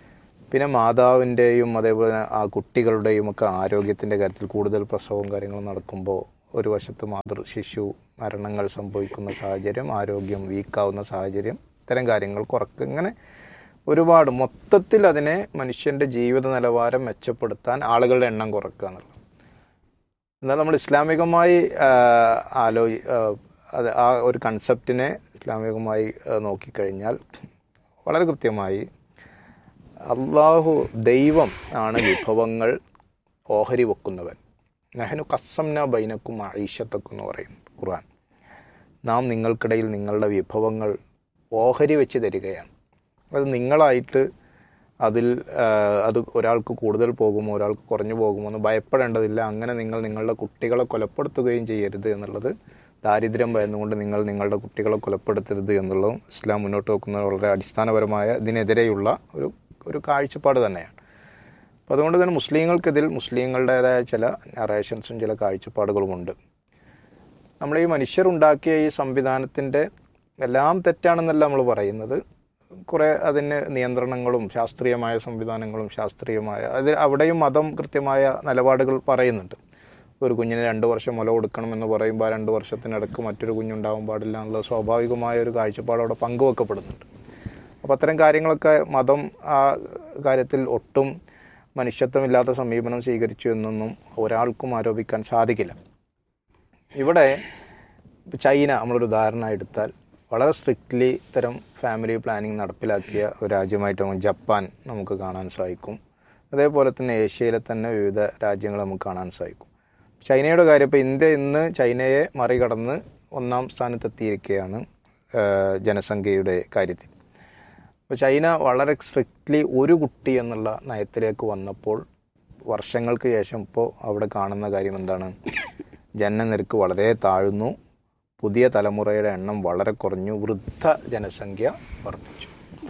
പിന്നെ മാതാവിൻ്റെയും അതേപോലെ ആ കുട്ടികളുടെയും ഒക്കെ ആരോഗ്യത്തിൻ്റെ കാര്യത്തിൽ കൂടുതൽ പ്രസവവും കാര്യങ്ങളും നടക്കുമ്പോൾ ഒരു വശത്ത് മാതൃ ശിശു മരണങ്ങൾ സംഭവിക്കുന്ന സാഹചര്യം, ആരോഗ്യം വീക്കാവുന്ന സാഹചര്യം, ഇത്തരം കാര്യങ്ങൾ കുറക്കുക. ഇങ്ങനെ ഒരുപാട് മൊത്തത്തിൽ അതിനെ മനുഷ്യൻ്റെ ജീവിത നിലവാരം മെച്ചപ്പെടുത്താൻ ആളുകളുടെ എണ്ണം കുറക്കുക എന്നുള്ളത്. എന്നാൽ നമ്മൾ ഇസ്ലാമികമായി ആലോചി അത് ആ ഒരു കൺസെപ്റ്റിനെ ഇസ്ലാമികമായി നോക്കിക്കഴിഞ്ഞാൽ വളരെ കൃത്യമായി അള്ളാഹു ദൈവം ആണ് വിഭവങ്ങൾ ഓഹരി വെക്കുന്നവൻ. നഹ്നു ഖസ്സംനാ ബൈനക്കും മഈശത്തക്കും എന്ന് പറയുന്നു ഖുർആൻ. നാം നിങ്ങൾക്കിടയിൽ നിങ്ങളുടെ വിഭവങ്ങൾ ഓഹരി വെച്ച് തരികയാണ്. അത് നിങ്ങളായിട്ട് അതിൽ അത് ഒരാൾക്ക് കൂടുതൽ പോകുമോ ഒരാൾക്ക് കുറഞ്ഞു പോകുമോ എന്ന് ഭയപ്പെടേണ്ടതില്ല. അങ്ങനെ നിങ്ങൾ നിങ്ങളുടെ കുട്ടികളെ കൊലപ്പെടുത്തുകയും ചെയ്യരുത് എന്നുള്ളത്, ദാരിദ്ര്യം ഭയന്നുകൊണ്ട് നിങ്ങൾ നിങ്ങളുടെ കുട്ടികളെ കൊലപ്പെടുത്തരുത് എന്നുള്ളതും ഇസ്ലാം മുന്നോട്ട് വെക്കുന്ന വളരെ അടിസ്ഥാനപരമായ ഇതിനെതിരെയുള്ള ഒരു ഒരു കാഴ്ചപ്പാട് തന്നെയാണ്. അപ്പോൾ അതുകൊണ്ട് തന്നെ മുസ്ലിങ്ങൾക്കിതിൽ മുസ്ലിങ്ങളുടേതായ ചില നറേഷൻസും ചില കാഴ്ചപ്പാടുകളുമുണ്ട്. നമ്മൾ ഈ മനുഷ്യരുണ്ടാക്കിയ ഈ സംവിധാനത്തിൻ്റെ എല്ലാം തെറ്റാണെന്നല്ല നമ്മൾ പറയുന്നത്. കുറേ അതിന് നിയന്ത്രണങ്ങളും ശാസ്ത്രീയമായ സംവിധാനങ്ങളും ശാസ്ത്രീയമായ അത് അവിടെയും മതം കൃത്യമായ നിലപാടുകൾ പറയുന്നുണ്ട്. ഒരു കുഞ്ഞിന് രണ്ട് വർഷം മുല കൊടുക്കണമെന്ന് പറയുമ്പോൾ ആ രണ്ട് വർഷത്തിനിടക്ക് മറ്റൊരു കുഞ്ഞുണ്ടാവാൻ പാടില്ല എന്നുള്ള സ്വാഭാവികമായ ഒരു കാഴ്ചപ്പാട് അവിടെ പങ്കുവെക്കപ്പെടുന്നുണ്ട്. അപ്പോൾ അത്തരം കാര്യങ്ങളൊക്കെ മതം ആ കാര്യത്തിൽ ഒട്ടും മനുഷ്യത്വമില്ലാത്ത സമീപനം സ്വീകരിച്ചു എന്നൊന്നും ഒരാൾക്കും ആരോപിക്കാൻ സാധിക്കില്ല. ഇവിടെ ചൈന നമ്മളൊരു ഉദാഹരണം എടുത്താൽ വളരെ സ്ട്രിക്റ്റ്ലി ഇത്തരം ഫാമിലി പ്ലാനിങ് നടപ്പിലാക്കിയ ഒരു രാജ്യമായിട്ട് നമുക്ക് ജപ്പാൻ നമുക്ക് കാണാൻ സാധിക്കും. അതേപോലെ തന്നെ ഏഷ്യയിലെ തന്നെ വിവിധ രാജ്യങ്ങൾ നമുക്ക് കാണാൻ സാധിക്കും. ചൈനയുടെ കാര്യം ഇപ്പോൾ ഇന്ത്യ ഇന്ന് ചൈനയെ മറികടന്ന് ഒന്നാം സ്ഥാനത്തെത്തിയിരിക്കുകയാണ് ജനസംഖ്യയുടെ കാര്യത്തിൽ. അപ്പോൾ ചൈന വളരെ സ്ട്രിക്റ്റ്ലി ഒരു കുട്ടി എന്നുള്ള നയത്തിലേക്ക് വന്നപ്പോൾ വർഷങ്ങൾക്ക് ശേഷം ഇപ്പോൾ അവിടെ കാണുന്ന കാര്യം എന്താണ്? ജനനനിരക്ക് വളരെ താഴ്ന്നു, പുതിയ തലമുറയുടെ എണ്ണം വളരെ കുറഞ്ഞു, വൃദ്ധ ജനസംഖ്യ വർദ്ധിച്ചു.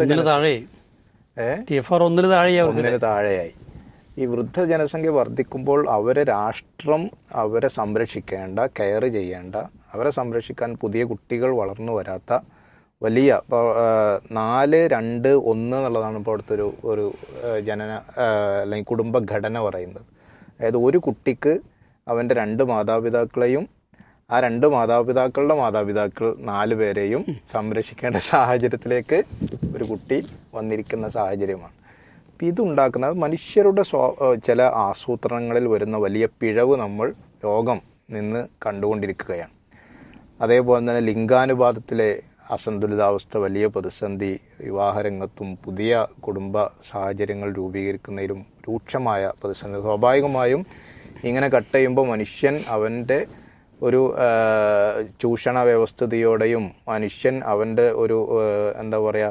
ഒന്നിന് താഴെയായി. ഈ വൃദ്ധ ജനസംഖ്യ വർദ്ധിക്കുമ്പോൾ അവരെ രാഷ്ട്രം അവരെ സംരക്ഷിക്കേണ്ട, കെയർ ചെയ്യേണ്ട, അവരെ സംരക്ഷിക്കാൻ പുതിയ കുട്ടികൾ വളർന്നു വരാത്ത വലിയ ഇപ്പോൾ നാല് രണ്ട് ഒന്ന് എന്നുള്ളതാണ് ഇപ്പോൾ അവിടുത്തെ ഒരു ഒരു ജനന അല്ലെങ്കിൽ കുടുംബഘടന പറയുന്നത്. അതായത് ഒരു കുട്ടിക്ക് അവൻ്റെ രണ്ട് മാതാപിതാക്കളെയും ആ രണ്ട് മാതാപിതാക്കളുടെ മാതാപിതാക്കൾ നാല് പേരെയും സംരക്ഷിക്കേണ്ട സാഹചര്യത്തിലേക്ക് ഒരു കുട്ടി വന്നിരിക്കുന്ന സാഹചര്യമാണ്. അപ്പം ഇതുണ്ടാക്കുന്നത് മനുഷ്യരുടെ സ്വ ചില ആസൂത്രണങ്ങളിൽ വരുന്ന വലിയ പിഴവ് നമ്മൾ ലോകം നിന്ന് കണ്ടുകൊണ്ടിരിക്കുകയാണ്. അതേപോലെ തന്നെ ലിംഗാനുപാതത്തിലെ അസന്തുലിതാവസ്ഥ വലിയ പ്രതിസന്ധി, വിവാഹരംഗത്തും പുതിയ കുടുംബ സാഹചര്യങ്ങൾ രൂപീകരിക്കുന്നതിലും രൂക്ഷമായ പ്രതിസന്ധി. സ്വാഭാവികമായും ഇങ്ങനെ കട്ട് ചെയ്യുമ്പോൾ മനുഷ്യൻ അവൻ്റെ ഒരു ചൂഷണ വ്യവസ്ഥിതിയോടെയും മനുഷ്യൻ അവൻ്റെ ഒരു എന്താ പറയുക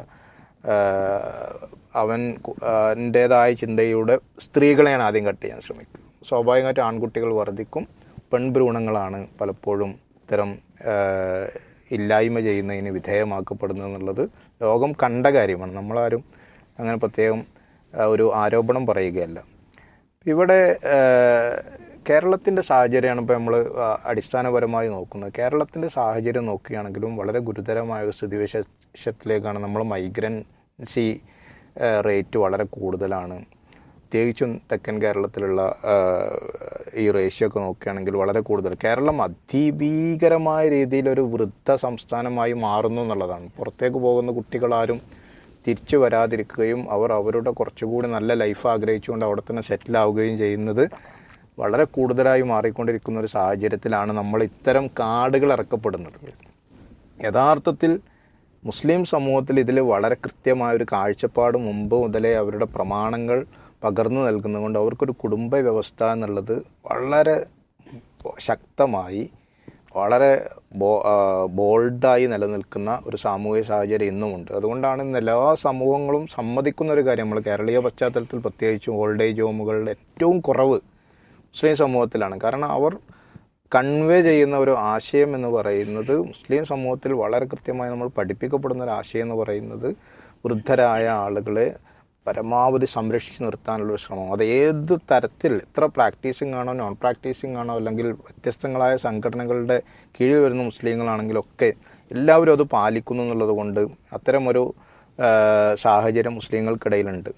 അവൻ അവൻ്റേതായ ചിന്തയുടെ സ്ത്രീകളെയാണ് ആദ്യം കട്ട് ചെയ്യാൻ ശ്രമിക്കുക. സ്വാഭാവികമായിട്ട് ആൺകുട്ടികൾ വർദ്ധിക്കും. പെൺഭ്രൂണങ്ങളാണ് പലപ്പോഴും ഇത്തരം ഇല്ലായ്മ ചെയ്യുന്നതിന് വിധേയമാക്കപ്പെടുന്നത് എന്നുള്ളത് ലോകം കണ്ട കാര്യമാണ്. നമ്മളാരും അങ്ങനെ പ്രത്യേകം ഒരു ആരോപണം പറയുകയല്ല. ഇവിടെ കേരളത്തിൻ്റെ സാഹചര്യമാണ് ഇപ്പോൾ നമ്മൾ അടിസ്ഥാനപരമായി നോക്കുന്നത്. കേരളത്തിൻ്റെ സാഹചര്യം നോക്കുകയാണെങ്കിലും വളരെ ഗുരുതരമായ ഒരു സ്ഥിതിവിശേഷത്തിലേക്കാണ്. നമ്മൾ മൈഗ്രൻസി റേറ്റ് വളരെ കൂടുതലാണ്. പ്രത്യേകിച്ചും തെക്കൻ കേരളത്തിലുള്ള ഈ റേഷ്യോ ഒക്കെ നോക്കുകയാണെങ്കിൽ വളരെ കൂടുതൽ. കേരളം അതിഭീകരമായ രീതിയിലൊരു വൃദ്ധ സംസ്ഥാനമായി മാറുന്നു എന്നുള്ളതാണ്. പുറത്തേക്ക് പോകുന്ന കുട്ടികളാരും തിരിച്ചു വരാതിരിക്കുകയും അവർ അവരുടെ കുറച്ചുകൂടി നല്ല ലൈഫ് ആഗ്രഹിച്ചുകൊണ്ട് അവിടെ തന്നെ സെറ്റിലാവുകയും ചെയ്യുന്നത് വളരെ കൂടുതലായി മാറിക്കൊണ്ടിരിക്കുന്ന ഒരു സാഹചര്യത്തിലാണ് നമ്മൾ ഇത്തരം കാർഡുകൾ ഇറക്കപ്പെടുന്നത്. യഥാർത്ഥത്തിൽ മുസ്ലിം സമൂഹത്തിൽ ഇതിൽ വളരെ കൃത്യമായൊരു കാഴ്ചപ്പാട് മുമ്പ് മുതലേ അവരുടെ പ്രമാണങ്ങൾ പകർന്നു നൽകുന്നതുകൊണ്ട് അവർക്കൊരു കുടുംബ വ്യവസ്ഥ എന്നുള്ളത് വളരെ ശക്തമായി വളരെ ബോ ബോൾഡായി നിലനിൽക്കുന്ന ഒരു സാമൂഹിക സാഹചര്യം ഇന്നുമുണ്ട്. അതുകൊണ്ടാണ് ഇന്ന് എല്ലാ സമൂഹങ്ങളും സമ്മതിക്കുന്ന ഒരു കാര്യം, നമ്മൾ കേരളീയ പശ്ചാത്തലത്തിൽ പ്രത്യേകിച്ചും ഓൾഡ് ഏജ് ഹോമുകളുടെ ഏറ്റവും കുറവ് മുസ്ലിം സമൂഹത്തിലാണ്. കാരണം അവർ കൺവേ ചെയ്യുന്ന ഒരു ആശയം എന്ന് പറയുന്നത്, മുസ്ലിം സമൂഹത്തിൽ വളരെ കൃത്യമായി നമ്മൾ പഠിപ്പിക്കപ്പെടുന്ന ഒരു ആശയം എന്ന് പറയുന്നത് വൃദ്ധരായ ആളുകളെ പരമാവധി സംരക്ഷിച്ച് നിർത്താനുള്ളൊരു ശ്രമം. അത് ഏത് തരത്തിൽ, എത്ര പ്രാക്ടീസിങ് ആണോ നോൺ പ്രാക്ടീസിങ് ആണോ അല്ലെങ്കിൽ വ്യത്യസ്തങ്ങളായ സംഘടനകളുടെ കീഴിൽ വരുന്ന മുസ്ലിങ്ങളാണെങ്കിലൊക്കെ എല്ലാവരും അത് പാലിക്കുന്നു എന്നുള്ളത് കൊണ്ട് അത്തരമൊരു സാഹചര്യം മുസ്ലിങ്ങൾക്കിടയിലുണ്ട്.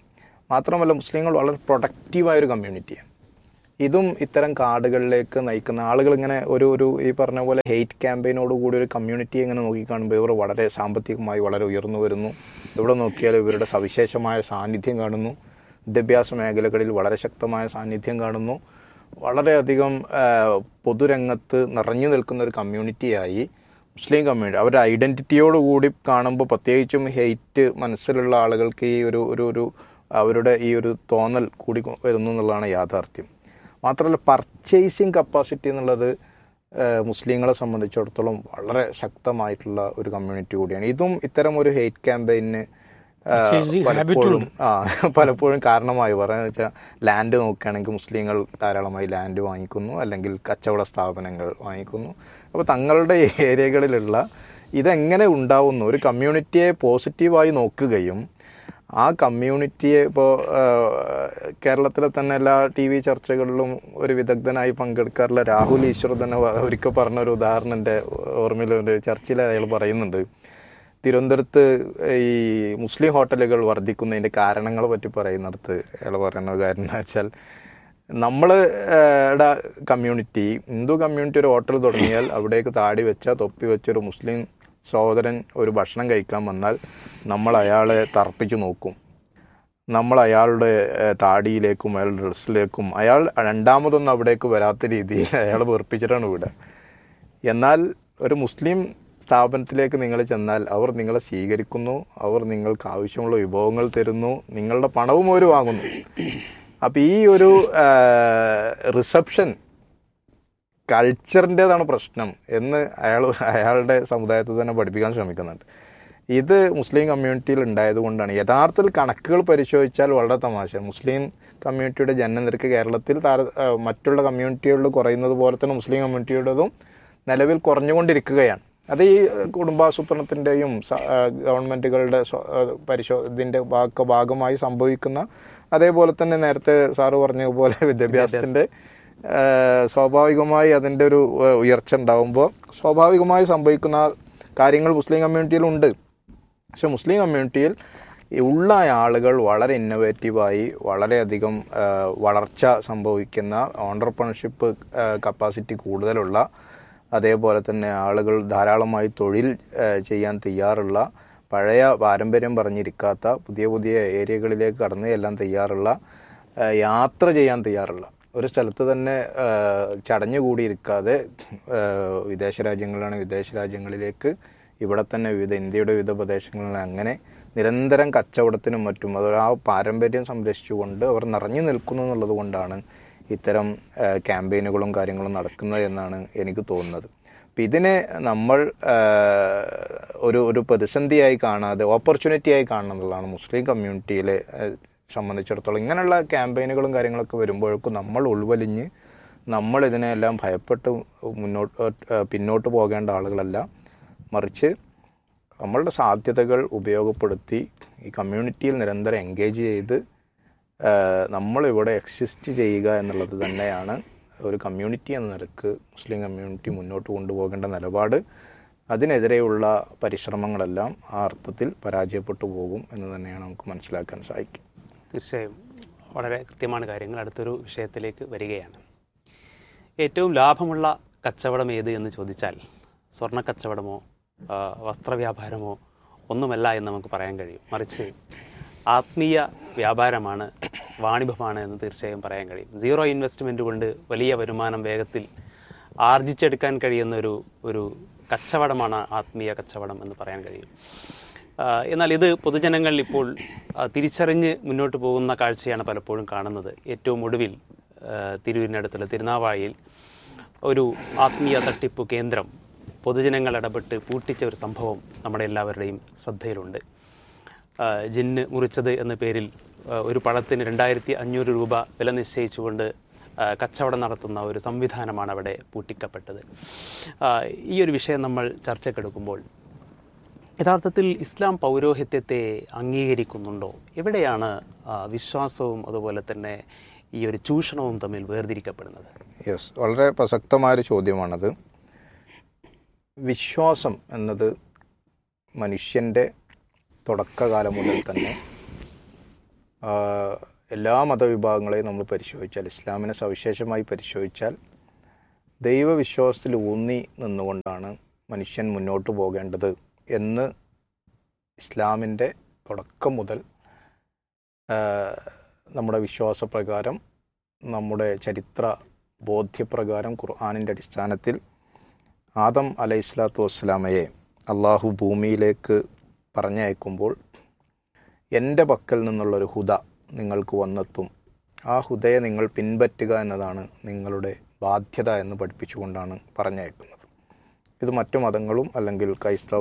മാത്രമല്ല മുസ്ലിങ്ങൾ വളരെ പ്രൊഡക്റ്റീവായൊരു കമ്മ്യൂണിറ്റിയാണ്. ഇതും ഇത്തരം കാർഡുകളിലേക്ക് നയിക്കുന്ന ആളുകൾ ഇങ്ങനെ ഒരു ഒരു ഈ പറഞ്ഞ പോലെ ഹെയ്റ്റ് ക്യാമ്പയിനോട് കൂടി ഒരു കമ്മ്യൂണിറ്റിയെ ഇങ്ങനെ നോക്കിക്കാണുമ്പോൾ ഇവർ വളരെ സാമ്പത്തികമായി വളരെ ഉയർന്നു വരുന്നു. എവിടെ നോക്കിയാലും ഇവരുടെ സവിശേഷമായ സാന്നിധ്യം കാണുന്നു. വിദ്യാഭ്യാസ മേഖലകളിൽ വളരെ ശക്തമായ സാന്നിധ്യം കാണുന്നു. വളരെയധികം പൊതുരംഗത്ത് നിറഞ്ഞു നിൽക്കുന്ന ഒരു കമ്മ്യൂണിറ്റിയായി മുസ്ലിം കമ്മ്യൂണിറ്റി അവരുടെ ഐഡൻറ്റിറ്റിയോടുകൂടി കാണുമ്പോൾ പ്രത്യേകിച്ചും ഹെയ്റ്റ് മനസ്സിലുള്ള ആളുകൾക്ക് ഈ ഒരു ഒരു ഒരു അവരുടെ ഈ ഒരു തോന്നൽ കൂടി വരുന്നു എന്നുള്ളതാണ് യാഥാർത്ഥ്യം. മാത്രമല്ല പർച്ചേസിങ് കപ്പാസിറ്റി എന്നുള്ളത് മുസ്ലിങ്ങളെ സംബന്ധിച്ചിടത്തോളം വളരെ ശക്തമായിട്ടുള്ള ഒരു കമ്മ്യൂണിറ്റി കൂടിയാണ്. ഇതും ഇത്തരം ഒരു ഹെയ്റ്റ് ക്യാമ്പയിന് പലപ്പോഴും ആ പലപ്പോഴും കാരണമായി പറയാന്ന് വെച്ചാൽ ലാൻഡ് നോക്കുകയാണെങ്കിൽ മുസ്ലിങ്ങൾ ധാരാളമായി ലാൻഡ് വാങ്ങിക്കുന്നു, അല്ലെങ്കിൽ കച്ചവട സ്ഥാപനങ്ങൾ വാങ്ങിക്കുന്നു. അപ്പോൾ തങ്ങളുടെ ഏരിയകളിലുള്ള ഇതെങ്ങനെ ഉണ്ടാവുന്നു, ഒരു കമ്മ്യൂണിറ്റിയെ പോസിറ്റീവായി നോക്കുകയും ആ കമ്മ്യൂണിറ്റിയെ ഇപ്പോൾ കേരളത്തിലെ തന്നെ എല്ലാ ടി വി ചർച്ചകളിലും ഒരു വിദഗ്ധനായി പങ്കെടുക്കാറുള്ള രാഹുൽ ഈശ്വർ തന്നെ ഒരിക്കൽ പറഞ്ഞൊരു ഉദാഹരണം എൻ്റെ ഓർമ്മയിലൊരു ചർച്ചയിൽ അയാൾ പറയുന്നുണ്ട്. തിരുവനന്തപുരത്ത് ഈ മുസ്ലിം ഹോട്ടലുകൾ വർദ്ധിക്കുന്നതിൻ്റെ കാരണങ്ങളെ പറ്റി പറയുന്നിടത്ത് അയാൾ പറയുന്ന കാര്യം എന്ന് വെച്ചാൽ നമ്മളുടെ കമ്മ്യൂണിറ്റി ഹിന്ദു കമ്മ്യൂണിറ്റി ഒരു ഹോട്ടൽ തുടങ്ങിയാൽ അവിടേക്ക് താടി വെച്ച തൊപ്പി വെച്ചൊരു മുസ്ലിം സഹോദരൻ ഒരു ഭക്ഷണം കഴിക്കാൻ വന്നാൽ നമ്മൾ അയാളെ തർപ്പിച്ച് നോക്കും. നമ്മൾ അയാളുടെ താടിയിലേക്കും അയാളുടെ ഡ്രസ്സിലേക്കും അയാൾ രണ്ടാമതൊന്നും അവിടേക്ക് വരാത്ത രീതിയിൽ അയാൾ വെറുപ്പിച്ചിട്ടാണ് വിടുക. എന്നാൽ ഒരു മുസ്ലിം സ്ഥാപനത്തിലേക്ക് നിങ്ങൾ ചെന്നാൽ അവർ നിങ്ങളെ സ്വീകരിക്കുന്നു, അവർ നിങ്ങൾക്ക് ആവശ്യമുള്ള വിഭവങ്ങൾ തരുന്നു, നിങ്ങളുടെ പണവും അവർ വാങ്ങുന്നു. അപ്പം ഈ ഒരു റിസപ്ഷൻ കൾച്ചറിൻ്റേതാണ് പ്രശ്നം എന്ന് അയാൾ അയാളുടെ സമുദായത്തിൽ തന്നെ പഠിപ്പിക്കാൻ ശ്രമിക്കുന്നുണ്ട്. ഇത് മുസ്ലിം കമ്മ്യൂണിറ്റിയിൽ ഉണ്ടായത് കൊണ്ടാണ്. യഥാർത്ഥത്തിൽ കണക്കുകൾ പരിശോധിച്ചാൽ വളരെ തമാശ. മുസ്ലിം കമ്മ്യൂണിറ്റിയുടെ ജനനനിരക്ക് കേരളത്തിൽ താര മറ്റുള്ള കമ്മ്യൂണിറ്റികളിൽ കുറയുന്നത് പോലെ തന്നെ മുസ്ലിം കമ്മ്യൂണിറ്റിയുടേതും നിലവിൽ കുറഞ്ഞുകൊണ്ടിരിക്കുകയാണ്. അത് ഈ കുടുംബാസൂത്രണത്തിൻ്റെയും ഗവൺമെൻറ്റുകളുടെ പരിശോ ഇതിൻ്റെ ഭാഗ ഭാഗമായി സംഭവിക്കുന്ന, അതേപോലെ തന്നെ നേരത്തെ സാറ് പറഞ്ഞതുപോലെ വിദ്യാഭ്യാസത്തിൻ്റെ സ്വാഭാവികമായി അതിൻ്റെ ഒരു ഉയർച്ച ഉണ്ടാകുമ്പോൾ സ്വാഭാവികമായി സംഭവിക്കുന്ന കാര്യങ്ങൾ മുസ്ലിം കമ്മ്യൂണിറ്റിയിലുണ്ട്. പക്ഷെ മുസ്ലിം കമ്മ്യൂണിറ്റിയിൽ ഉള്ള ആളുകൾ വളരെ ഇന്നോവേറ്റീവായി വളരെയധികം വളർച്ച സംഭവിക്കുന്ന, ഓണ്ടർപ്രണർഷിപ്പ് കപ്പാസിറ്റി കൂടുതലുള്ള, അതേപോലെ തന്നെ ആളുകൾ ധാരാളമായി തൊഴിൽ ചെയ്യാൻ തയ്യാറുള്ള, പഴയ പാരമ്പര്യം പറഞ്ഞിരിക്കാത്ത, പുതിയ പുതിയ ഏരിയകളിലേക്ക് കടന്നു ചെല്ലാൻ തയ്യാറുള്ള, യാത്ര ചെയ്യാൻ തയ്യാറുള്ള, ഒരു സ്ഥലത്ത് തന്നെ ചടഞ്ഞുകൂടിയിരിക്കാതെ വിദേശ രാജ്യങ്ങളിലാണ് വിദേശ രാജ്യങ്ങളിലേക്ക്, ഇവിടെ തന്നെ വിവിധ ഇന്ത്യയുടെ വിവിധ പ്രദേശങ്ങളിൽ അങ്ങനെ നിരന്തരം കച്ചവടത്തിനും മറ്റും അത് ആ പാരമ്പര്യം സംരക്ഷിച്ചുകൊണ്ട് അവർ നിറഞ്ഞു നിൽക്കുന്നു എന്നുള്ളത് കൊണ്ടാണ് ഇത്തരം ക്യാമ്പയിനുകളും കാര്യങ്ങളും നടക്കുന്നത് എന്നാണ് എനിക്ക് തോന്നുന്നത്. അപ്പം ഇതിനെ നമ്മൾ ഒരു ഒരു പ്രതിസന്ധിയായി കാണാതെ ഓപ്പർച്യൂണിറ്റിയായി കാണണം എന്നുള്ളതാണ് മുസ്ലിം കമ്മ്യൂണിറ്റിയിലെ സംബന്ധിച്ചിടത്തോളം. ഇങ്ങനെയുള്ള ക്യാമ്പയിനുകളും കാര്യങ്ങളൊക്കെ വരുമ്പോഴേക്കും നമ്മൾ ഉൾവലിഞ്ഞ് നമ്മൾ ഇതിനെല്ലാം ഭയപ്പെട്ട് മുന്നോട്ട് പിന്നോട്ട് പോകേണ്ട ആളുകളല്ല, മറിച്ച് നമ്മളുടെ സാധ്യതകൾ ഉപയോഗപ്പെടുത്തി ഈ കമ്മ്യൂണിറ്റിയിൽ നിരന്തരം എൻഗേജ് ചെയ്ത് നമ്മളിവിടെ എക്സിസ്റ്റ് ചെയ്യുക എന്നുള്ളത് തന്നെയാണ് ഒരു കമ്മ്യൂണിറ്റി എന്ന നിലക്ക് മുസ്ലിം കമ്മ്യൂണിറ്റി മുന്നോട്ട് കൊണ്ടുപോകേണ്ട നിലപാട്. അതിനെതിരെയുള്ള പരിശ്രമങ്ങളെല്ലാം ആ അർത്ഥത്തിൽ പരാജയപ്പെട്ടു പോകും എന്ന് തന്നെയാണ് നമുക്ക് മനസ്സിലാക്കാൻ സാധിക്കും. തീർച്ചയായും വളരെ കൃത്യമാണ് കാര്യങ്ങൾ. അടുത്തൊരു വിഷയത്തിലേക്ക് വരികയാണ്. ഏറ്റവും ലാഭമുള്ള കച്ചവടം ഏത് എന്ന് ചോദിച്ചാൽ സ്വർണ്ണ കച്ചവടമോ വസ്ത്രവ്യാപാരമോ ഒന്നുമല്ല എന്ന് നമുക്ക് പറയാൻ കഴിയും. മറിച്ച് ആത്മീയ വ്യാപാരമാണ്, വാണിഭമാണ് എന്ന് തീർച്ചയായും പറയാൻ കഴിയും. സീറോ ഇൻവെസ്റ്റ്മെൻറ്റ് കൊണ്ട് വലിയ വരുമാനം വേഗത്തിൽ ആർജിച്ചെടുക്കാൻ കഴിയുന്ന ഒരു ഒരു കച്ചവടമാണ് ആത്മീയ കച്ചവടം എന്ന് പറയാൻ കഴിയും. എന്നാൽ ഇത് പൊതുജനങ്ങൾ ഇപ്പോൾ തിരിച്ചറിഞ്ഞ് മുന്നോട്ട് പോകുന്ന കാഴ്ചയാണ് പലപ്പോഴും കാണുന്നത്. ഏറ്റവും ഒടുവിൽ തിരൂരിനടുത്തുള്ള തിരുനാവായയിൽ ഒരു ആത്മീയ തട്ടിപ്പ് കേന്ദ്രം പൊതുജനങ്ങൾ ഇടപെട്ട് പൂട്ടിച്ച ഒരു സംഭവം നമ്മുടെ എല്ലാവരുടെയും ശ്രദ്ധയിലുണ്ട്. ജിന്ന് മുറിച്ചത് എന്ന പേരിൽ ഒരു പഴത്തിന് രണ്ടായിരത്തി അഞ്ഞൂറ് രൂപ വില നിശ്ചയിച്ചുകൊണ്ട് കച്ചവടം നടത്തുന്ന ഒരു സംവിധാനമാണ് അവിടെ പൂട്ടിക്കപ്പെട്ടത്. ഈ ഒരു വിഷയം നമ്മൾ ചർച്ചക്കെടുക്കുമ്പോൾ യഥാർത്ഥത്തിൽ ഇസ്ലാം പൗരോഹിത്യത്തെ അംഗീകരിക്കുന്നുണ്ടോ? എവിടെയാണ് വിശ്വാസവും അതുപോലെ തന്നെ ഈ ഒരു ചൂഷണവും തമ്മിൽ വേർതിരിക്കപ്പെടുന്നത്? യെസ്, വളരെ പ്രസക്തമായൊരു ചോദ്യമാണത്. വിശ്വാസം എന്നത് മനുഷ്യൻ്റെ തുടക്കകാലം മുതൽ തന്നെ എല്ലാ മതവിഭാഗങ്ങളെയും നമ്മൾ പരിശോധിച്ചാൽ, ഇസ്ലാമിനെ സവിശേഷമായി പരിശോധിച്ചാൽ, ദൈവവിശ്വാസത്തിൽ ഊന്നി നിന്നുകൊണ്ടാണ് മനുഷ്യൻ മുന്നോട്ട് പോകേണ്ടത് എന്ന് ഇസ്ലാമിൻ്റെ തുടക്കം മുതൽ നമ്മുടെ വിശ്വാസപ്രകാരം, നമ്മുടെ ചരിത്ര ബോധ്യപ്രകാരം, ഖുർആനിൻ്റെ അടിസ്ഥാനത്തിൽ ആദം അലൈഹിസ്സലാത്തു വസ്സലാമയെ അള്ളാഹു ഭൂമിയിലേക്ക് പറഞ്ഞയക്കുമ്പോൾ എൻ്റെ പക്കൽ നിന്നുള്ളൊരു ഹുദ നിങ്ങൾക്ക് വന്നെത്തും, ആ ഹുദയെ നിങ്ങൾ പിൻപറ്റുക എന്നതാണ് നിങ്ങളുടെ ബാധ്യത എന്ന് പഠിപ്പിച്ചുകൊണ്ടാണ് പറഞ്ഞയക്കുന്നത്. ഇത് മറ്റു മതങ്ങളും അല്ലെങ്കിൽ ക്രൈസ്തവ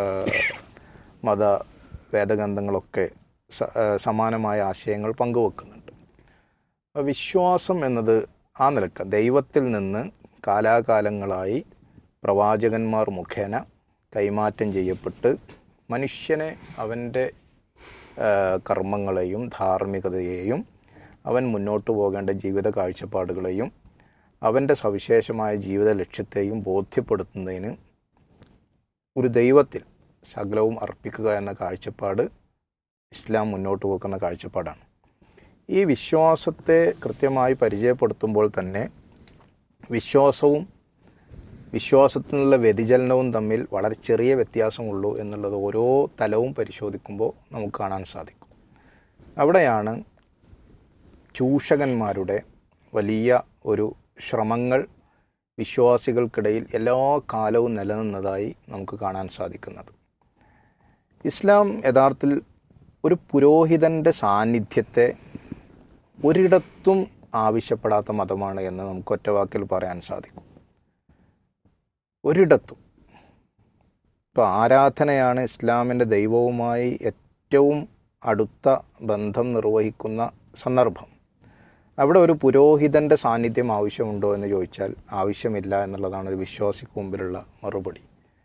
മത വേദഗ്രന്ഥങ്ങളൊക്കെ സമാനമായ ആശയങ്ങൾ പങ്കുവെക്കുന്നുണ്ട്. വിശ്വാസം എന്നത് ആ നിലക്ക് ദൈവത്തിൽ നിന്ന് കാലാകാലങ്ങളായി പ്രവാചകന്മാർ മുഖേന കൈമാറ്റം ചെയ്യപ്പെട്ട് മനുഷ്യനെ അവൻ്റെ കർമ്മങ്ങളെയും ധാർമ്മികതയെയും അവൻ മുന്നോട്ട് പോകേണ്ട ജീവിത കാഴ്ചപ്പാടുകളെയും അവൻ്റെ സവിശേഷമായ ജീവിത ലക്ഷ്യത്തെയും ബോധ്യപ്പെടുത്തുന്നതിന് ഒരു ദൈവത്തിൽ സകലവും അർപ്പിക്കുക എന്ന കാഴ്ചപ്പാട് ഇസ്ലാം മുന്നോട്ട് പോകുന്ന കാഴ്ചപ്പാടാണ്. ഈ വിശ്വാസത്തെ കൃത്യമായി പരിചയപ്പെടുത്തുമ്പോൾ തന്നെ വിശ്വാസവും വിശ്വാസത്തിനുള്ള വ്യതിചലനവും തമ്മിൽ വളരെ ചെറിയ വ്യത്യാസമുള്ളൂ എന്നുള്ളത് ഓരോ തലവും പരിശോധിക്കുമ്പോൾ നമുക്ക് കാണാൻ സാധിക്കും. അവിടെയാണ് ചൂഷകന്മാരുടെ വലിയ ഒരു ശ്രമങ്ങൾ വിശ്വാസികൾക്കിടയിൽ എല്ലാ കാലവും നിലനിന്നതായി നമുക്ക് കാണാൻ സാധിക്കുന്നത്. ഇസ്ലാം യഥാർത്ഥത്തിൽ ഒരു പുരോഹിതൻ്റെ സാന്നിധ്യത്തെ ഒരിടത്തും ആവശ്യപ്പെടാത്ത മതമാണ് എന്ന് നമുക്ക് ഒറ്റവാക്കിൽ പറയാൻ സാധിക്കും. ഒരിടത്തും. ഇപ്പോൾ ആരാധനയാണ് ഇസ്ലാമിൻ്റെ ദൈവവുമായി ഏറ്റവും അടുത്ത ബന്ധം നിർവഹിക്കുന്ന സന്ദർഭം. അവിടെ ഒരു പുരോഹിതൻ്റെ സാന്നിധ്യം ആവശ്യമുണ്ടോ എന്ന് ചോദിച്ചാൽ ആവശ്യമില്ല എന്നുള്ളതാണ് ഒരു വിശ്വാസിക്ക് മുമ്പിലുള്ള മറുപടി.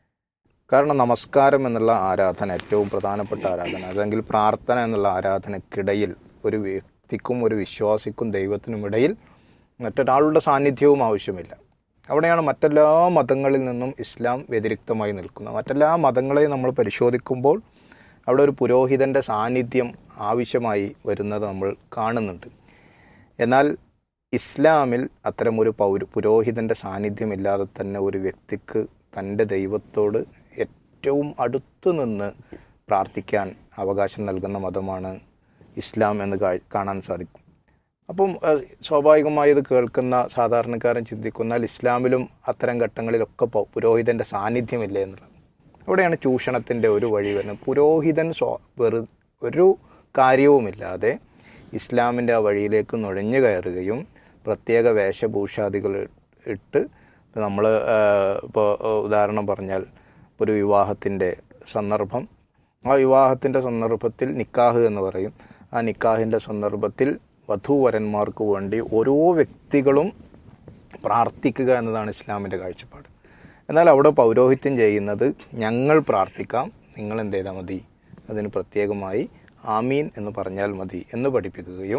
കാരണം നമസ്കാരം എന്നുള്ള ആരാധന ഏറ്റവും പ്രധാനപ്പെട്ട ആരാധന, അല്ലെങ്കിൽ പ്രാർത്ഥന എന്നുള്ള ആരാധനയ്ക്കിടയിൽ ഒരു വ്യക്തിക്കും ഒരു വിശ്വാസിക്കും ദൈവത്തിനും ഇടയിൽ മറ്റൊരാളുടെ സാന്നിധ്യവും ആവശ്യമില്ല. അവിടെയാണ് മറ്റെല്ലാ മതങ്ങളിൽ നിന്നും ഇസ്ലാം വ്യതിരിക്തമായി നിൽക്കുന്നത്. മറ്റെല്ലാ മതങ്ങളെയും നമ്മൾ പരിശോധിക്കുമ്പോൾ അവിടെ ഒരു പുരോഹിതൻ്റെ സാന്നിധ്യം ആവശ്യമായി വരുന്നത് നമ്മൾ കാണുന്നുണ്ട്. എന്നാൽ ഇസ്ലാമിൽ അത്തരമൊരു പൗര പുരോഹിതൻ്റെ സാന്നിധ്യമില്ലാതെ തന്നെ ഒരു വ്യക്തിക്ക് തൻ്റെ ദൈവത്തോട് ഏറ്റവും അടുത്തു നിന്ന് പ്രാർത്ഥിക്കാൻ അവകാശം നൽകുന്ന മതമാണ് ഇസ്ലാം എന്ന് കാണാൻ സാധിക്കും. അപ്പം സ്വാഭാവികമായി ഇത് കേൾക്കുന്ന സാധാരണക്കാരൻ ചിന്തിക്കുന്നാൽ ഇസ്ലാമിലും അത്തരം ഘട്ടങ്ങളിലൊക്കെ പുരോഹിതൻ്റെ സാന്നിധ്യമില്ല എന്നുള്ളത്. അവിടെയാണ് ചൂഷണത്തിൻ്റെ ഒരു വഴി വരുന്നത്. പുരോഹിതൻ സ്വ വെറു ഒരു കാര്യവുമില്ലാതെ ഇസ്ലാമിൻ്റെ ആ വഴിയിലേക്ക് നുഴഞ്ഞു കയറുകയും പ്രത്യേക വേഷഭൂഷാദികൾ ഇട്ട്, നമ്മൾ ഇപ്പോൾ ഉദാഹരണം പറഞ്ഞാൽ ഒരു വിവാഹത്തിൻ്റെ സന്ദർഭം, ആ വിവാഹത്തിൻ്റെ സന്ദർഭത്തിൽ നിക്കാഹ് എന്ന് പറയും. ആ നിക്കാഹിൻ്റെ സന്ദർഭത്തിൽ വധൂവരന്മാർക്ക് വേണ്ടി ഓരോ വ്യക്തികളും പ്രാർത്ഥിക്കുക എന്നതാണ് ഇസ്ലാമിൻ്റെ കാഴ്ചപ്പാട്. എന്നാൽ അവിടെ പൗരോഹിത്യം ചെയ്യുന്നത് ഞങ്ങൾ പ്രാർത്ഥിക്കാം, നിങ്ങൾ എന്ത് ചെയ്താൽ മതി, അതിന് പ്രത്യേകമായി ആമീൻ എന്ന് പറഞ്ഞാൽ മതി എന്ന് പഠിപ്പിക്കുകയും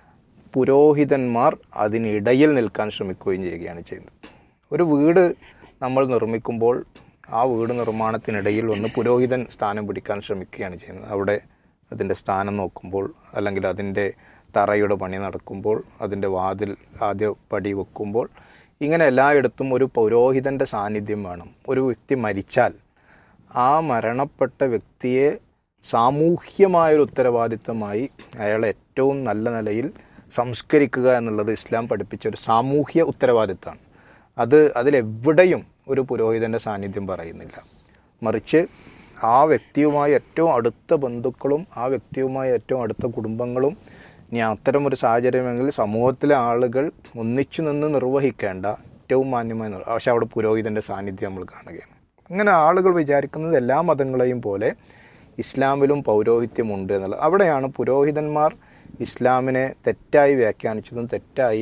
പുരോഹിതന്മാർ അതിനിടയിൽ നിൽക്കാൻ ശ്രമിക്കുകയും ചെയ്യുകയാണ് ചെയ്യുന്നത്. ഒരു വീട് നമ്മൾ നിർമ്മിക്കുമ്പോൾ ആ വീട് നിർമ്മാണത്തിനിടയിൽ വന്ന് പുരോഹിതൻ സ്ഥാനം പിടിക്കാൻ ശ്രമിക്കുകയാണ് ചെയ്യുന്നത്. അവിടെ അതിൻ്റെ സ്ഥാനം നോക്കുമ്പോൾ, അല്ലെങ്കിൽ അതിൻ്റെ തറയുടെ പണി നടക്കുമ്പോൾ, അതിൻ്റെ വാതിൽ ആദ്യ പടി വെക്കുമ്പോൾ, ഇങ്ങനെ എല്ലായിടത്തും ഒരു പൗരോഹിതൻ്റെ സാന്നിധ്യം വേണം. ഒരു വ്യക്തി മരിച്ചാൽ ആ മരണപ്പെട്ട വ്യക്തിയെ സാമൂഹ്യമായൊരു ഉത്തരവാദിത്തമായി അയാളെ ഏറ്റവും നല്ല നിലയിൽ സംസ്കരിക്കുക എന്നുള്ളത് ഇസ്ലാം പഠിപ്പിച്ച ഒരു സാമൂഹ്യ ഉത്തരവാദിത്തമാണ്. അത് അതിലെവിടെയും ഒരു പുരോഹിതൻ്റെ സാന്നിധ്യം പറയുന്നില്ല. മറിച്ച് ആ വ്യക്തിയുമായി ഏറ്റവും അടുത്ത ബന്ധുക്കളും ആ വ്യക്തിയുമായി ഏറ്റവും അടുത്ത കുടുംബങ്ങളും, ഇനി അത്തരം ഒരു സാഹചര്യമെങ്കിൽ സമൂഹത്തിലെ ആളുകൾ ഒന്നിച്ചു നിന്ന് നിർവഹിക്കേണ്ട ഏറ്റവും മാന്യമായി നിർവഹിക്കും. പക്ഷേ അവിടെ പുരോഹിതൻ്റെ സാന്നിധ്യം നമ്മൾ കാണുകയാണ്. അങ്ങനെ ആളുകൾ വിചാരിക്കുന്നത് എല്ലാ മതങ്ങളെയും പോലെ ഇസ്ലാമിലും പൗരോഹിത്യമുണ്ട് എന്നുള്ളത്. അവിടെയാണ് പുരോഹിതന്മാർ ഇസ്ലാമിനെ തെറ്റായി വ്യാഖ്യാനിച്ചതും തെറ്റായി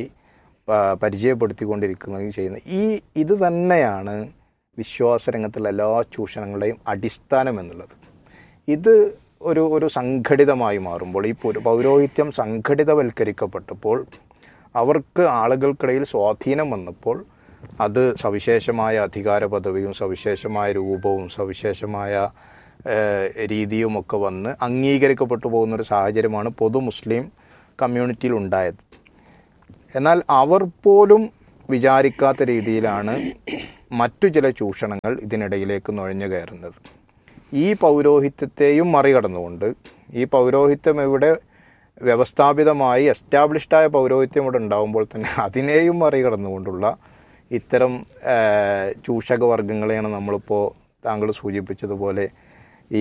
പരിചയപ്പെടുത്തിക്കൊണ്ടിരിക്കുകയും ചെയ്യുന്നത്. ഈ ഇത് തന്നെയാണ് വിശ്വാസരംഗത്തുള്ള എല്ലാ ചൂഷണങ്ങളുടെയും അടിസ്ഥാനം എന്നുള്ളത്. ഇത് ഒരു ഒരു സംഘടിതമായി മാറുമ്പോൾ, ഈ പൗരോഹിത്യം സംഘടിതവൽക്കരിക്കപ്പെട്ടപ്പോൾ, അവർക്ക് ആളുകൾക്കിടയിൽ സ്വാധീനം വന്നപ്പോൾ, അത് സവിശേഷമായ അധികാര പദവിയും സവിശേഷമായ രൂപവും സവിശേഷമായ രീതിയുമൊക്കെ വന്ന് അംഗീകരിക്കപ്പെട്ടു പോകുന്നൊരു സാഹചര്യമാണ് പൊതു മുസ്ലിം കമ്മ്യൂണിറ്റിയിൽ ഉണ്ടായത്. എന്നാൽ അവർ പോലും വിചാരിക്കാത്ത രീതിയിലാണ് മറ്റു ചില ചൂഷണങ്ങൾ ഇതിനിടയിലേക്ക് നുഴഞ്ഞു കയറുന്നത്. ഈ പൗരോഹിത്യത്തെയും മറികടന്നുകൊണ്ട്, ഈ പൗരോഹിത്യം ഇവിടെ വ്യവസ്ഥാപിതമായി എസ്റ്റാബ്ലിഷ്ഡായ പൗരോഹിത്യം ഇവിടെ ഉണ്ടാകുമ്പോൾ തന്നെ അതിനെയും മറികടന്നുകൊണ്ടുള്ള ഇത്തരം ചൂഷക വർഗങ്ങളെയാണ് നമ്മളിപ്പോൾ താങ്കൾ സൂചിപ്പിച്ചതുപോലെ ഈ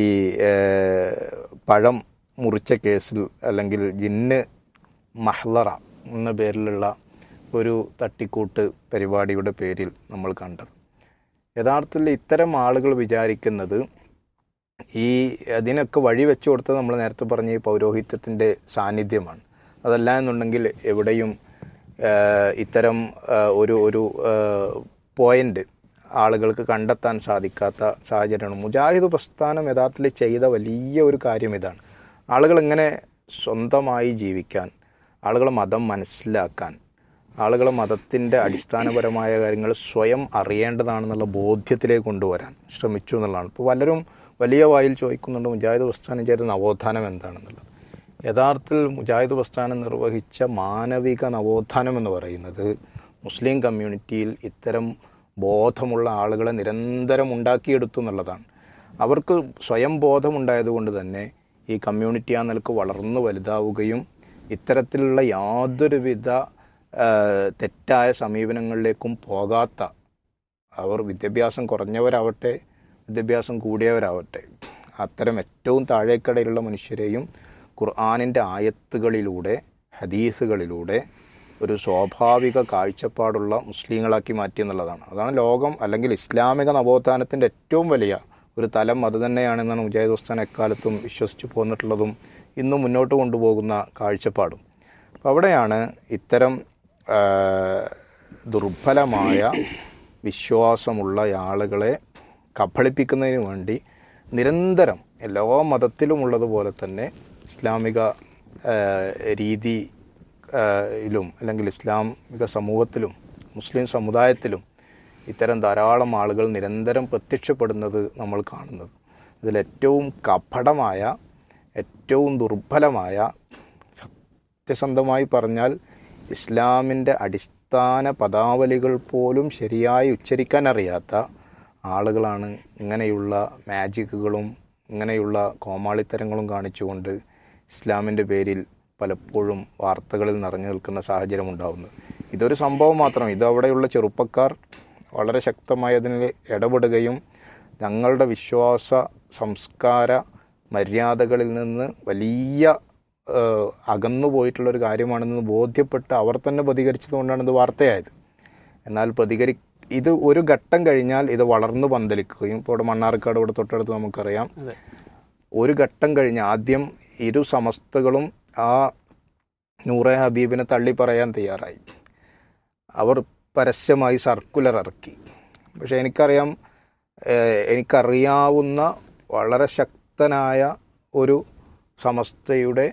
പഴം മുറിച്ച കേസിൽ അല്ലെങ്കിൽ ജിന്ന് മഹ്ലറ എന്ന പേരിലുള്ള ഒരു തട്ടിക്കൂട്ട് പരിപാടിയുടെ പേരിൽ നമ്മൾ കണ്ടത്. യഥാർത്ഥത്തിൽ ഇത്തരം ആളുകൾ വിചാരിക്കുന്നത് ഈ അതിനൊക്കെ വഴി വെച്ചു കൊടുത്തത് നമ്മൾ നേരത്തെ പറഞ്ഞ ഈ പൗരോഹിത്യത്തിൻ്റെ സാന്നിധ്യമാണ്. അതല്ല എന്നുണ്ടെങ്കിൽ എവിടെയും ഇത്തരം ഒരു ഒരു പോയിൻ്റ് ആളുകൾക്ക് കണ്ടെത്താൻ സാധിക്കാത്ത സാഹചര്യമാണ്. മുജാഹിദ് പ്രസ്ഥാനം യഥാർത്ഥത്തിൽ ചെയ്ത വലിയ ഒരു കാര്യം ഇതാണ്. ആളുകൾ ഇങ്ങനെ സ്വന്തമായി ജീവിക്കാൻ, ആളുകളെ മതം മനസ്സിലാക്കാൻ, ആളുകളെ മതത്തിൻ്റെ അടിസ്ഥാനപരമായ കാര്യങ്ങൾ സ്വയം അറിയേണ്ടതാണെന്നുള്ള ബോധ്യത്തിലേക്ക് കൊണ്ടുവരാൻ ശ്രമിച്ചു എന്നുള്ളതാണ്. ഇപ്പോൾ പലരും വലിയ വായിൽ ചോദിക്കുന്നുണ്ട് മുജാഹിദ് പ്രസ്ഥാനം ചെയ്ത നവോത്ഥാനം എന്താണെന്നുള്ളത്. യഥാർത്ഥത്തിൽ മുജാഹിദ് പ്രസ്ഥാനം നിർവഹിച്ച മാനവിക നവോത്ഥാനം എന്ന് പറയുന്നത് മുസ്ലിം കമ്മ്യൂണിറ്റിയിൽ ഇത്തരം ബോധമുള്ള ആളുകളെ നിരന്തരം ഉണ്ടാക്കിയെടുത്തു എന്നുള്ളതാണ്. അവർക്ക് സ്വയം ബോധമുണ്ടായതുകൊണ്ട് തന്നെ ഈ കമ്മ്യൂണിറ്റി ആ നിലക്ക് വളർന്നു വലുതാവുകയും ഇത്തരത്തിലുള്ള യാതൊരുവിധ തെറ്റായ സമീപനങ്ങളിലേക്കും പോകാത്ത, അവർ വിദ്യാഭ്യാസം കുറഞ്ഞവരാവട്ടെ വിദ്യാഭ്യാസം കൂടിയവരാവട്ടെ, അത്തരം ഏറ്റവും താഴേക്കടയിലുള്ള മനുഷ്യരെയും ഖുർആനിൻ്റെ ആയത്തുകളിലൂടെ ഹദീസുകളിലൂടെ ഒരു സ്വാഭാവിക കാഴ്ചപ്പാടുള്ള മുസ്ലിങ്ങളാക്കി മാറ്റി എന്നുള്ളതാണ്. അതാണ് ലോകം അല്ലെങ്കിൽ ഇസ്ലാമിക നവോത്ഥാനത്തിൻ്റെ ഏറ്റവും വലിയ ഒരു തലം അത് തന്നെയാണെന്നാണ് മുജാഹിദ് പ്രസ്ഥാനം എക്കാലത്തും വിശ്വസിച്ച് പോന്നിട്ടുള്ളതും ഇന്നും മുന്നോട്ട് കൊണ്ടുപോകുന്ന കാഴ്ചപ്പാടും. അപ്പോൾ അവിടെയാണ് ഇത്തരം ദുർബലമായ വിശ്വാസമുള്ള ആളുകളെ കബളിപ്പിക്കുന്നതിന് വേണ്ടി നിരന്തരം എല്ലാ മതത്തിലുമുള്ളതുപോലെ തന്നെ ഇസ്ലാമിക രീതിയിലും അല്ലെങ്കിൽ ഇസ്ലാമിക സമൂഹത്തിലും മുസ്ലിം സമുദായത്തിലും ഇത്തരം ധാരാളം ആളുകൾ നിരന്തരം പ്രത്യക്ഷപ്പെടുന്നത് നമ്മൾ കാണുന്നത്. ഇതിലേറ്റവും കപടമായ, ഏറ്റവും ദുർബലമായ, സത്യസന്ധമായി പറഞ്ഞാൽ ഇസ്ലാമിൻ്റെ അടിസ്ഥാന പദാവലികൾ പോലും ശരിയായി ഉച്ചരിക്കാൻ അറിയാത്ത ആളുകളാണ് ഇങ്ങനെയുള്ള മാജിക്കുകളും ഇങ്ങനെയുള്ള കോമാളിത്തരങ്ങളും കാണിച്ചുകൊണ്ട് ഇസ്ലാമിൻ്റെ പേരിൽ പലപ്പോഴും വാർത്തകളിൽ നിറഞ്ഞു നിൽക്കുന്ന സാഹചര്യം ഉണ്ടാകുന്നത്. ഇതൊരു സംഭവം മാത്രം. ഇതവിടെയുള്ള ചെറുപ്പക്കാർ വളരെ ശക്തമായി അതിന് ഇടപെടുകയും ഞങ്ങളുടെ വിശ്വാസ സംസ്കാര മര്യാദകളിൽ നിന്ന് വലിയ അകന്നു പോയിട്ടുള്ളൊരു കാര്യമാണെന്ന് ബോധ്യപ്പെട്ട് അവർ തന്നെ പ്രതികരിച്ചതുകൊണ്ടാണ് ഇത് വാർത്തയായത്. എന്നാൽ പ്രതികരി ഇത് ഒരു ഘട്ടം കഴിഞ്ഞാൽ ഇത് വളർന്നു പന്തലിക്കുകയും ഇപ്പോൾ ഇവിടെ മണ്ണാർക്കാട് ഇവിടെ തൊട്ടടുത്ത് നമുക്കറിയാം, ഒരു ഘട്ടം കഴിഞ്ഞ് ആദ്യം ഇരു സമസ്തകളും ആ നൂറെ ഹബീബിനെ തള്ളി പറയാൻ തയ്യാറായി. അവർ പരസ്യമായി സർക്കുലർ ഇറക്കി. പക്ഷേ എനിക്കറിയാം എനിക്കറിയാവുന്ന വളരെ ശക്തനായ ഒരു സമസ്തയുടെ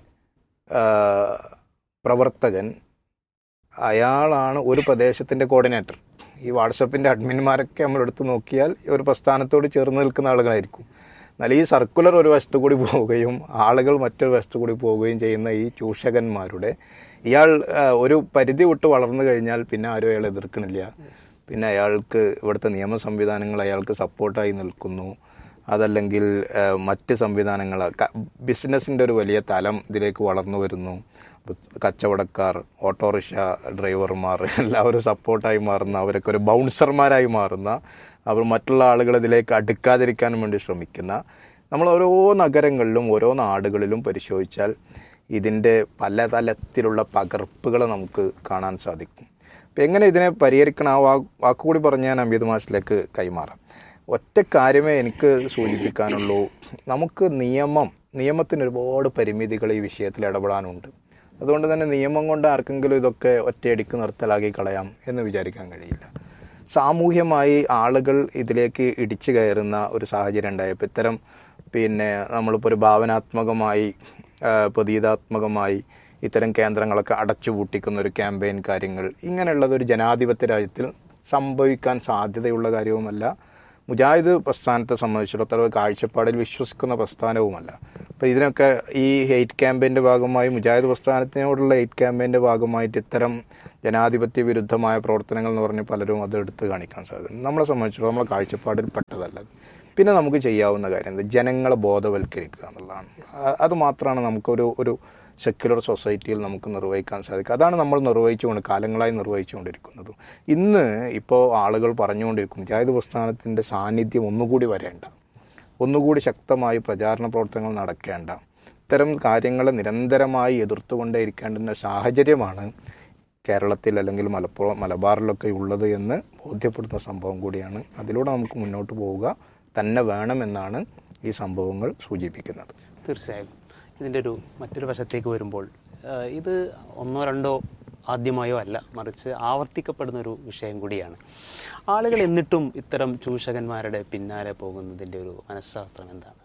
പ്രവർത്തകൻ, അയാളാണ് ഒരു പ്രദേശത്തിൻ്റെ കോർഡിനേറ്റർ. ഈ വാട്സപ്പിൻ്റെ അഡ്മിന്മാരൊക്കെ നമ്മളെടുത്ത് നോക്കിയാൽ ഒരു പ്രസ്ഥാനത്തോട് ചേർന്ന് നിൽക്കുന്ന ആളുകളായിരിക്കും. എന്നാൽ ഈ സർക്കുലർ ഒരു വശത്തു കൂടി പോവുകയും ആളുകൾ മറ്റൊരു വശത്തു കൂടി പോവുകയും ചെയ്യുന്ന ഈ ചൂഷകന്മാരുടെ, ഇയാൾ ഒരു പരിധി വിട്ട് വളർന്നു കഴിഞ്ഞാൽ പിന്നെ ആരും അയാൾ എതിർക്കണില്ല. പിന്നെ അയാൾക്ക് ഇവിടുത്തെ നിയമ സംവിധാനങ്ങൾ അയാൾക്ക് സപ്പോർട്ടായി നിൽക്കുന്നു. അതല്ലെങ്കിൽ മറ്റ് സംവിധാനങ്ങൾ, ബിസിനസ്സിൻ്റെ ഒരു വലിയ തലം ഇതിലേക്ക് വളർന്നു വരുന്നു. കച്ചവടക്കാർ, ഓട്ടോറിക്ഷ ഡ്രൈവർമാർ എല്ലാവരും സപ്പോർട്ടായി മാറുന്ന, അവരൊക്കെ ഒരു ബൗൺസർമാരായി മാറുന്ന, അവർ മറ്റുള്ള ആളുകൾ ഇതിലേക്ക് അടുക്കാതിരിക്കാൻ വേണ്ടി ശ്രമിക്കുന്ന, നമ്മൾ ഓരോ നഗരങ്ങളിലും ഓരോ നാടുകളിലും പരിശോധിച്ചാൽ ഇതിൻ്റെ പല തലത്തിലുള്ള പകർപ്പുകൾ നമുക്ക് കാണാൻ സാധിക്കും. അപ്പം എങ്ങനെ ഇതിനെ പരിഹരിക്കണം, ആ വാ വാക്കുകൂടി പറഞ്ഞ് ഞാൻ അമീദ് മാഷിലേക്ക് കൈമാറാം. ഒറ്റ കാര്യമേ എനിക്ക് സൂചിപ്പിക്കാനുള്ളൂ. നമുക്ക് നിയമം നിയമത്തിന് ഒരുപാട് പരിമിതികൾ ഈ വിഷയത്തിൽ ഇടപെടാനുണ്ട്. അതുകൊണ്ട് തന്നെ നിയമം കൊണ്ട് ആർക്കെങ്കിലും ഇതൊക്കെ ഒറ്റയടിക്ക് നിർത്തലാക്കി കളയാം എന്ന് വിചാരിക്കാൻ കഴിയില്ല. സാമൂഹ്യമായി ആളുകൾ ഇതിലേക്ക് ഇടിച്ചു കയറുന്ന ഒരു സാഹചര്യം ഉണ്ടായപ്പോൾ ഇത്തരം പിന്നെ നമ്മളിപ്പോൾ ഒരു ഭാവനാത്മകമായി പ്രതീകാത്മകമായി ഇത്തരം കേന്ദ്രങ്ങളൊക്കെ അടച്ചുപൂട്ടിക്കുന്ന ഒരു ക്യാമ്പയിൻ കാര്യങ്ങൾ, ഇങ്ങനെയുള്ളതൊരു ജനാധിപത്യ രാജ്യത്തിൽ സംഭവിക്കാൻ സാധ്യതയുള്ള കാര്യവുമല്ല. മുജാഹിദ് പ്രസ്ഥാനത്തെ സംബന്ധിച്ചിടത്തോളം കാഴ്ചപ്പാടിൽ വിശ്വസിക്കുന്ന പ്രസ്ഥാനവുമല്ല. അപ്പോൾ ഇതിനൊക്കെ ഈ ഹെയ്റ്റ് ക്യാമ്പയിൻ്റെ ഭാഗമായി മുജാഹിദ് പ്രസ്ഥാനത്തിനോടുള്ള ഹെയ്റ്റ് ക്യാമ്പയിൻ്റെ ഭാഗമായിട്ട് ഇത്തരം ജനാധിപത്യ വിരുദ്ധമായ പ്രവർത്തനങ്ങൾ എന്ന് പറഞ്ഞ് പലരും അത് എടുത്ത് കാണിക്കാൻ സാധിക്കും. നമ്മളെ സംബന്ധിച്ചിടത്തോളം നമ്മളെ കാഴ്ചപ്പാടിൽ പെട്ടതല്ല. പിന്നെ നമുക്ക് ചെയ്യാവുന്ന കാര്യം എന്താ, ജനങ്ങളെ ബോധവൽക്കരിക്കുക എന്നുള്ളതാണ്. അത് മാത്രമാണ് നമുക്കൊരു ഒരു സെക്യുലർ സൊസൈറ്റിയിൽ നമുക്ക് നിർവഹിക്കാൻ സാധിക്കുക. അതാണ് നമ്മൾ നിർവഹിച്ചുകൊണ്ട് കാലങ്ങളായി നിർവഹിച്ചുകൊണ്ടിരിക്കുന്നതും. ഇന്ന് ഇപ്പോൾ ആളുകൾ പറഞ്ഞുകൊണ്ടിരിക്കും മുജാഹിദ് പ്രസ്ഥാനത്തിൻ്റെ സാന്നിധ്യം ഒന്നുകൂടി വരേണ്ട, ഒന്നുകൂടി ശക്തമായി പ്രചാരണ പ്രവർത്തനങ്ങൾ നടക്കേണ്ട, ഇത്തരം കാര്യങ്ങളെ നിരന്തരമായി എതിർത്തുകൊണ്ടേയിരിക്കേണ്ടുന്ന സാഹചര്യമാണ് കേരളത്തിൽ അല്ലെങ്കിൽ മലപ്പുറം മലബാറിലൊക്കെ ഉള്ളത് എന്ന് ബോധ്യപ്പെടുത്തുന്ന സംഭവം കൂടിയാണ്. അതിലൂടെ നമുക്ക് മുന്നോട്ട് പോവുക തന്നെ വേണമെന്നാണ് ഈ സംഭവങ്ങൾ സൂചിപ്പിക്കുന്നത്. തീർച്ചയായും ഇതിൻ്റെ ഒരു മറ്റൊരു വശത്തേക്ക് വരുമ്പോൾ ഇത് ഒന്നോ രണ്ടോ ആദ്യമായോ അല്ല, മറിച്ച് ആവർത്തിക്കപ്പെടുന്നൊരു വിഷയം കൂടിയാണ്. ആളുകൾ എന്നിട്ടും ഇത്തരം ചൂഷകന്മാരുടെ പിന്നാലെ പോകുന്നതിൻ്റെ ഒരു മനഃശാസ്ത്രം എന്താണ്?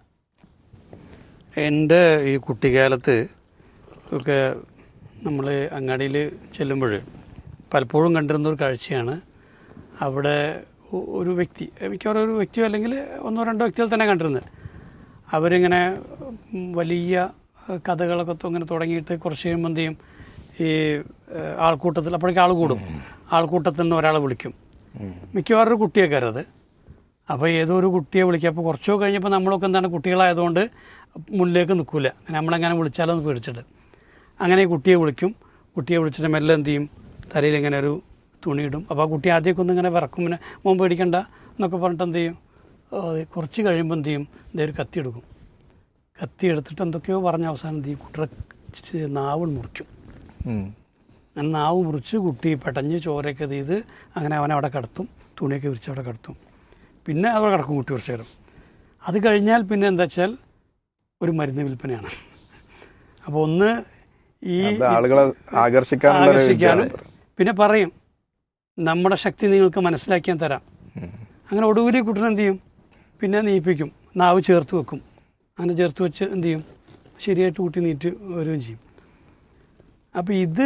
എൻ്റെ ഈ കുട്ടിക്കാലത്ത് ഒക്കെ നമ്മൾ അങ്ങാടിയിൽ ചെല്ലുമ്പോൾ പലപ്പോഴും കണ്ടിരുന്ന ഒരു കാഴ്ചയാണ്, അവിടെ ഒരു വ്യക്തി, മിക്കവാറും ഒരു വ്യക്തിയോ അല്ലെങ്കിൽ ഒന്നോ രണ്ടോ വ്യക്തികൾ തന്നെ കണ്ടിരുന്നത്, അവരിങ്ങനെ വലിയ കഥകളൊക്കെ ഇങ്ങനെ തുടങ്ങിയിട്ട് കുറച്ച് കഴിയുമ്പോൾ എന്ത് ചെയ്യും, ഈ ആൾക്കൂട്ടത്തിൽ അപ്പോഴേക്കും ആൾ കൂടും, ആൾക്കൂട്ടത്തിൽ നിന്ന് ഒരാളെ വിളിക്കും, മിക്കവാറും ഒരു കുട്ടിയൊക്കെയത്. അപ്പോൾ ഏതോ ഒരു കുട്ടിയെ വിളിക്കുക. അപ്പോൾ കുറച്ചോ കഴിഞ്ഞപ്പോൾ നമ്മളൊക്കെ എന്താണ് കുട്ടികളായതുകൊണ്ട് മുന്നിലേക്ക് നിൽക്കില്ല, നമ്മളെങ്ങനെ വിളിച്ചാലൊന്ന് പേടിച്ചിട്ട് അങ്ങനെ ഈ കുട്ടിയെ വിളിക്കും. കുട്ടിയെ വിളിച്ചിട്ട് മെല്ലെ എന്ത് ചെയ്യും, തലയിൽ ഇങ്ങനെ ഒരു തുണിയിടും. അപ്പോൾ ആ കുട്ടി ആദ്യമൊക്കെ ഒന്ന് ഇങ്ങനെ വിറക്കും, പിന്നെ മോൻ പേടിക്കണ്ട എന്നൊക്കെ പറഞ്ഞിട്ട് എന്ത് ചെയ്യും, കുറച്ച് കഴിയുമ്പോൾ എന്ത് ചെയ്യും, ഇതേ ഒരു കത്തി എടുക്കും. കത്തി എടുത്തിട്ട് എന്തൊക്കെയോ പറഞ്ഞ അവസാനം എന്ത് ചെയ്യും, കുട്ടിയുടെ നാവ് മുറിക്കും. അങ്ങനെ നാവ് മുറിച്ച് കുട്ടി പെട്ടഞ്ഞ് ചോരയൊക്കെ ചെയ്ത് അങ്ങനെ അവനെ അവിടെ കിടത്തും, തുണിയൊക്കെ വിരിച്ച് അവിടെ കിടത്തും. പിന്നെ അവിടെ കിടക്കും കുട്ടി കുറച്ച് നേരം. അത് കഴിഞ്ഞാൽ പിന്നെ എന്താ വെച്ചാൽ ഒരു മരുന്ന് വിൽപ്പനയാണ്. അപ്പോൾ ഒന്ന് ഈ ആളുകളെ ആകർഷിക്കാനും പിന്നെ പറയും നമ്മുടെ ശക്തി നിങ്ങൾക്ക് മനസ്സിലാക്കിയാൽ തരാം. അങ്ങനെ ഒടുവിൽ കുട്ടനെ എന്ത് ചെയ്യും, പിന്നെ നീപ്പിക്കും, നാവ് ചേർത്ത് വെക്കും. അങ്ങനെ ചേർത്ത് വെച്ച് എന്ത് ചെയ്യും, ശരിയായിട്ട് കുട്ടി നീറ്റ് വരികയും ചെയ്യും. അപ്പോൾ ഇത്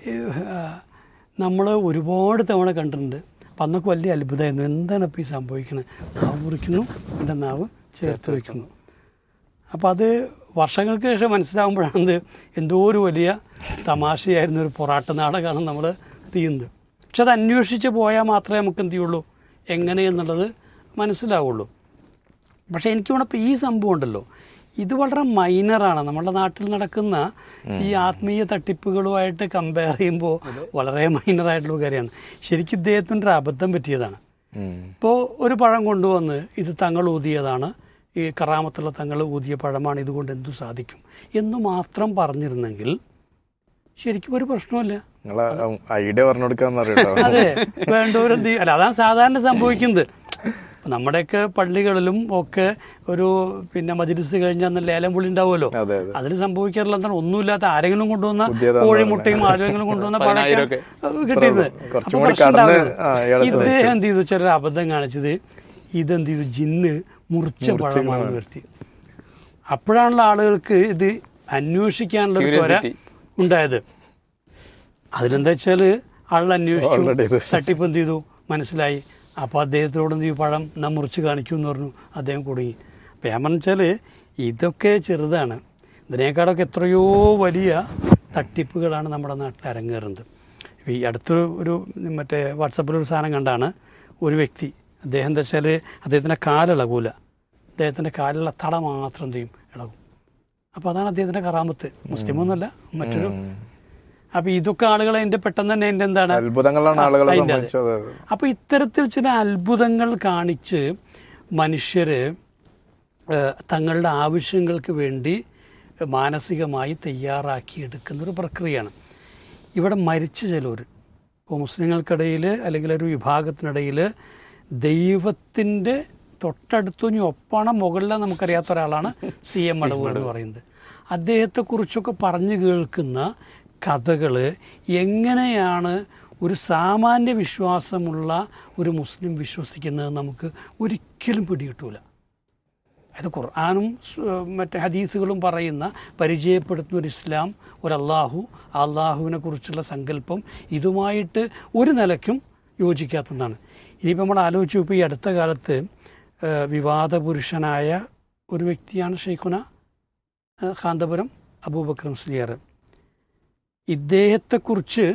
നമ്മൾ ഒരുപാട് തവണ കണ്ടിട്ടുണ്ട്. അപ്പം അന്നൊക്കെ വലിയ അത്ഭുതമായിരുന്നു, എന്താണ് ഇപ്പോൾ ഈ സംഭവിക്കുന്നത്, നാവ് മുറിക്കുന്നു എൻ്റെ നാവ് ചേർത്ത് വയ്ക്കുന്നു. അപ്പോൾ അത് വർഷങ്ങൾക്ക് ശേഷം മനസ്സിലാകുമ്പോഴാണ് എന്തോ ഒരു വലിയ തമാശയായിരുന്ന ഒരു പൊറാട്ട് നാടകമാണ് നമ്മൾ ചെയ്യുന്നത്. പക്ഷെ അത് അന്വേഷിച്ച് പോയാൽ മാത്രമേ നമുക്ക് എന്ത് ചെയ്യുള്ളൂ, എങ്ങനെയെന്നുള്ളത് മനസ്സിലാവുള്ളൂ. പക്ഷേ എനിക്ക് വേണം ഈ സംഭവം ഉണ്ടല്ലോ, ഇത് വളരെ മൈനറാണ്. നമ്മുടെ നാട്ടിൽ നടക്കുന്ന ഈ ആത്മീയ തട്ടിപ്പുകളുമായിട്ട് കമ്പയർ ചെയ്യുമ്പോൾ വളരെ മൈനറായിട്ടുള്ള കാര്യമാണ്. ശരിക്കും ഇദ്ദേഹത്തിൻ്റെ ഒരു അബദ്ധം പറ്റിയതാണ്. ഇപ്പോൾ ഒരു പഴം കൊണ്ടുവന്ന് ഇത് തങ്ങൾ ഊതിയതാണ്, ഈ കറാമത്തുള്ള തങ്ങൾ ഊതിയ പഴമാണ്, ഇതുകൊണ്ട് എന്തു സാധിക്കും എന്ന് മാത്രം പറഞ്ഞിരുന്നെങ്കിൽ ശരിക്കും ഒരു പ്രശ്നമില്ല. ഐഡിയ പറഞ്ഞു കൊടുക്കാന്ന് അറിയട്ടോ. അതെ, വേണ്ടവരെന്ത് ചെയ്യും, അല്ല അതാണ് സാധാരണ സംഭവിക്കുന്നത്. നമ്മുടെയൊക്കെ പള്ളികളിലും ഒക്കെ ഒരു പിന്നെ മജ്‌ലിസ് കഴിഞ്ഞാൽ അന്ന് ലേലം പുള്ളി ഉണ്ടാവുമല്ലോ, അതിൽ സംഭവിക്കാറില്ല. എന്താണ്, ഒന്നുമില്ലാത്ത ആരെങ്കിലും കൊണ്ടുവന്ന കോഴിമുട്ടയും ആരെങ്കിലും കൊണ്ടുവന്ന പഴമൊക്കെ കിട്ടിയിരുന്നത്. അപ്പൊ ഇദ്ദേഹം എന്ത് ചെയ്തു, ചെറിയ അബദ്ധം കാണിച്ചത്, ഇതെന്ത് ചെയ്തു, ജിന്ന് മുറിച്ച പഴമാണെന്ന് വരുത്തി. അപ്പോഴാണല്ലോ ആളുകൾക്ക് ഇത് അന്വേഷിക്കാനുള്ള ഒരു ത്വര ഉണ്ടായത്. അതിലെന്താ വെച്ചാൽ ആളുകൾ അന്വേഷിച്ചു, തട്ടിപ്പ് എന്ത് ചെയ്തു മനസ്സിലായി. അപ്പോൾ അദ്ദേഹത്തിനോട് എന്ത് ചെയ്യും, പഴം നാം മുറിച്ച് കാണിക്കുമെന്ന് പറഞ്ഞു. അദ്ദേഹം കുടുങ്ങി. അപ്പം ഞാൻ പറഞ്ഞാൽ ഇതൊക്കെ ചെറുതാണ്, ഇതിനേക്കാളൊക്കെ എത്രയോ വലിയ തട്ടിപ്പുകളാണ് നമ്മുടെ നാട്ടിൽ അരങ്ങേറുന്നത്. ഈ അടുത്തൊരു ഒരു മറ്റേ വാട്സപ്പിലൊരു സാധനം കണ്ടാണ്, ഒരു വ്യക്തി, അദ്ദേഹം എന്താ വെച്ചാൽ അദ്ദേഹത്തിൻ്റെ കാലിളകൂല, അദ്ദേഹത്തിൻ്റെ കാലിലുള്ള തട മാത്രം എന്ത് ചെയ്യും, ഇളകും. അപ്പോൾ അതാണ് അദ്ദേഹത്തിൻ്റെ കറാമത്ത്. മുസ്ലിമൊന്നുമല്ല, മറ്റൊരു. അപ്പോൾ ഇതൊക്കെ ആളുകൾ അതിൻ്റെ പെട്ടെന്ന് തന്നെ അതിൻ്റെ എന്താണ് അത്ഭുതങ്ങളാണ് ആളുകളെ. അപ്പോൾ ഇത്തരത്തിൽ ചില അത്ഭുതങ്ങൾ കാണിച്ച് മനുഷ്യർ തങ്ങളുടെ ആവശ്യങ്ങൾക്ക് വേണ്ടി മാനസികമായി തയ്യാറാക്കിയെടുക്കുന്നൊരു പ്രക്രിയയാണ്. ഇവിടെ മരിച്ച ചിലർ, ഇപ്പോൾ മുസ്ലിങ്ങൾക്കിടയിൽ അല്ലെങ്കിൽ ഒരു വിഭാഗത്തിനിടയിൽ ദൈവത്തിൻ്റെ തൊട്ടടുത്തുനി ഒപ്പാണ് മുകളിലാണ് നമുക്കറിയാത്ത ഒരാളാണ് സി എം മടവൂർ എന്ന് പറയുന്നത്. അദ്ദേഹത്തെക്കുറിച്ചൊക്കെ പറഞ്ഞു കേൾക്കുന്ന കഥകൾ എങ്ങനെയാണ് ഒരു സാമാന്യ വിശ്വാസമുള്ള ഒരു മുസ്ലിം വിശ്വസിക്കുന്നത് നമുക്ക് ഒരിക്കലും പിടികിട്ടൂല. അത് ഖുർആനും മറ്റ് ഹദീസുകളും പറയുന്ന പരിചയപ്പെടുത്തുന്ന ഒരു ഇസ്ലാം, ഒരു അള്ളാഹു, ആ അള്ളാഹുവിനെ കുറിച്ചുള്ള സങ്കല്പം ഇതുമായിട്ട് ഒരു നിലയ്ക്കും യോജിക്കാത്തതാണ്. ഇനിയിപ്പോൾ നമ്മൾ ആലോചിച്ചു, ഇപ്പോൾ ഈ അടുത്ത കാലത്ത് വിവാദ പുരുഷനായ ഒരു വ്യക്തിയാണ് ഷെയ്ഖുന കാന്തപുരം അബൂബക്കർ മുസ്ലിയാർ. ഇദ്ദേഹത്തെക്കുറിച്ച്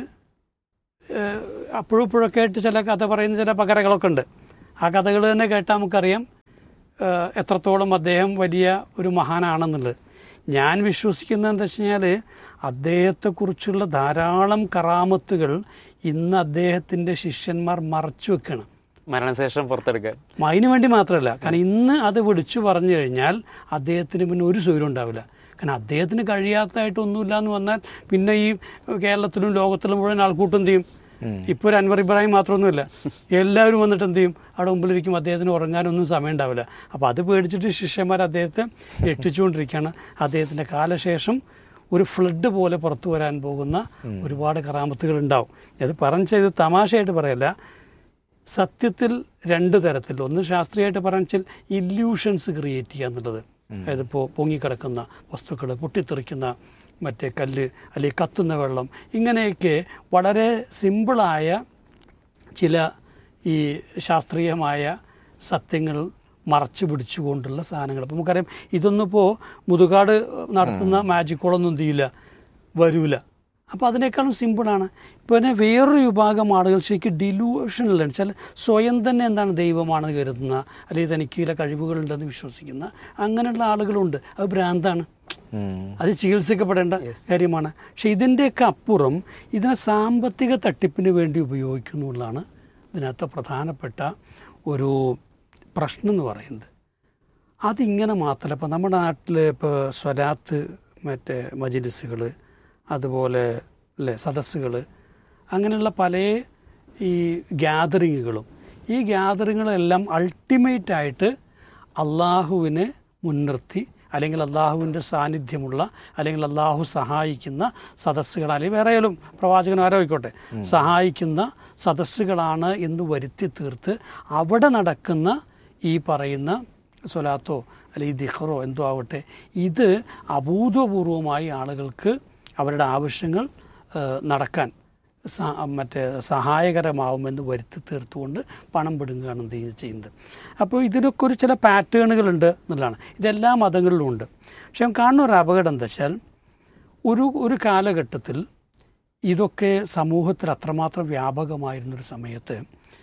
അപ്പോഴും ഇപ്പോഴൊക്കെ ആയിട്ട് ചില കഥ പറയുന്ന ചില പകരകളൊക്കെ ഉണ്ട്. ആ കഥകൾ തന്നെ കേട്ടാൽ നമുക്കറിയാം എത്രത്തോളം അദ്ദേഹം വലിയ ഒരു മഹാനാണെന്നുള്ളത്. ഞാൻ വിശ്വസിക്കുന്നത് എന്താ വെച്ച് കഴിഞ്ഞാൽ അദ്ദേഹത്തെക്കുറിച്ചുള്ള ധാരാളം കറാമത്തുകൾ ഇന്ന് അദ്ദേഹത്തിൻ്റെ ശിഷ്യന്മാർ മറച്ചു വെക്കണം, മരണശേഷം പുറത്തെടുക്കാൻ. അതിനു വേണ്ടി മാത്രമല്ല, കാരണം ഇന്ന് അത് വിളിച്ചു പറഞ്ഞു കഴിഞ്ഞാൽ അദ്ദേഹത്തിന് പിന്നെ ഒരു സൗകര്യം ഉണ്ടാവില്ല. കാരണം അദ്ദേഹത്തിന് കഴിയാത്തതായിട്ടൊന്നുമില്ല എന്ന് വന്നാൽ പിന്നെ ഈ കേരളത്തിലും ലോകത്തിലും മുഴുവൻ ആൾക്കൂട്ടം എന്ത് ചെയ്യും? ഇപ്പോൾ ഒരു അൻവർ ഇബ്രാഹിം മാത്രമൊന്നുമില്ല, എല്ലാവരും വന്നിട്ട് എന്ത് ചെയ്യും? അവിടെ മുമ്പിലിരിക്കും. അദ്ദേഹത്തിന് ഉറങ്ങാനൊന്നും സമയം ഉണ്ടാവില്ല. അപ്പോൾ അത് പേടിച്ചിട്ട് ശിഷ്യന്മാർ അദ്ദേഹത്തെ രക്ഷിച്ചുകൊണ്ടിരിക്കുകയാണ്. അദ്ദേഹത്തിൻ്റെ കാലശേഷം ഒരു ഫ്ലഡ് പോലെ പുറത്തു വരാൻ പോകുന്ന ഒരുപാട് കറാമത്തുകൾ ഉണ്ടാവും. അത് പറഞ്ഞ ചെയ്ത് തമാശയായിട്ട് പറയല്ല, സത്യത്തിൽ രണ്ട് തരത്തിൽ. ഒന്ന് ശാസ്ത്രീയമായിട്ട് പറഞ്ഞാൽ ഇല്യൂഷൻസ് ക്രിയേറ്റ് ചെയ്യുക എന്നുള്ളത്. അതായത് ഇപ്പോൾ പൊങ്ങിക്കിടക്കുന്ന വസ്തുക്കൾ, പൊട്ടിത്തെറിക്കുന്ന മറ്റേ കല്ല്, അല്ലെങ്കിൽ കത്തുന്ന വെള്ളം, ഇങ്ങനെയൊക്കെ വളരെ സിമ്പിളായ ചില ഈ ശാസ്ത്രീയമായ സത്യങ്ങൾ മറച്ചു പിടിച്ചുകൊണ്ടുള്ള സാധനങ്ങൾ. അപ്പോൾ നമുക്കറിയാം ഇതൊന്നും ഇപ്പോൾ മുതുകാട് നടത്തുന്ന മാജിക്കോളൊന്നും എന്ത് ചെയ്യില്ല, വരില്ല. അപ്പോൾ അതിനേക്കാളും സിമ്പിളാണ്. പിന്നെ വേറൊരു വിഭാഗം ആളുകൾ ശരിക്കും ഡിലൂഷനിലാണ്, ചില സ്വയം തന്നെ എന്താണ് ദൈവമാണെന്ന് കരുതുന്ന, അല്ലെങ്കിൽ തനിക്ക് ചില കഴിവുകളുണ്ടെന്ന് വിശ്വസിക്കുന്ന അങ്ങനെയുള്ള ആളുകളുണ്ട്. അത് ഭ്രാന്താണ്, അത് ചികിത്സിക്കപ്പെടേണ്ട കാര്യമാണ്. പക്ഷെ ഇതിൻ്റെയൊക്കെ അപ്പുറം ഇതിനെ സാമ്പത്തിക തട്ടിപ്പിന് വേണ്ടി ഉപയോഗിക്കുന്നു എന്നുള്ളതാണ് ഇതിനകത്ത് പ്രധാനപ്പെട്ട ഒരു പ്രശ്നം എന്ന് പറയുന്നത്. അതിങ്ങനെ മാത്രമല്ല, ഇപ്പോൾ നമ്മുടെ നാട്ടിൽ ഇപ്പോൾ സ്വലാത്ത് മറ്റേ മജ്‌ലിസുകൾ, അതുപോലെ അല്ലേ സദസ്സുകൾ, അങ്ങനെയുള്ള പല ഈ ഗ്യാതറിങ്ങുകളും, ഈ ഗ്യാതറിങ്ങുകളെല്ലാം അൾട്ടിമേറ്റായിട്ട് അള്ളാഹുവിനെ മുൻനിർത്തി, അല്ലെങ്കിൽ അള്ളാഹുവിൻ്റെ സാന്നിധ്യമുള്ള, അല്ലെങ്കിൽ അള്ളാഹു സഹായിക്കുന്ന സദസ്സുകൾ, അല്ലെങ്കിൽ വേറെ ആയാലും പ്രവാചകൻ ആരോപിക്കോട്ടെ സഹായിക്കുന്ന സദസ്സുകളാണ് എന്ന് വരുത്തി തീർത്ത് അവിടെ നടക്കുന്ന ഈ പറയുന്ന സ്വലാത്തോ അല്ലെങ്കിൽ ദിഖറോ എന്തോ ആവട്ടെ, ഇത് അഭൂതപൂർവമായി ആളുകൾക്ക് അവരുടെ ആവശ്യങ്ങൾ നടക്കാൻ മറ്റേ സഹായകരമാവുമെന്ന് വരുത്തി തീർത്തുകൊണ്ട് പണം പിടുങ്ങുകയാണ് എന്ത് ചെയ്യുന്നത്. അപ്പോൾ ഇതിനൊക്കെ ഒരു ചില പാറ്റേണുകളുണ്ട് എന്നുള്ളതാണ്. ഇതെല്ലാ മതങ്ങളിലും ഉണ്ട്. പക്ഷെ കാണുന്ന ഒരു അപകടം എന്താ വെച്ചാൽ, ഒരു ഒരു കാലഘട്ടത്തിൽ ഇതൊക്കെ സമൂഹത്തിൽ അത്രമാത്രം വ്യാപകമായിരുന്നൊരു സമയത്ത്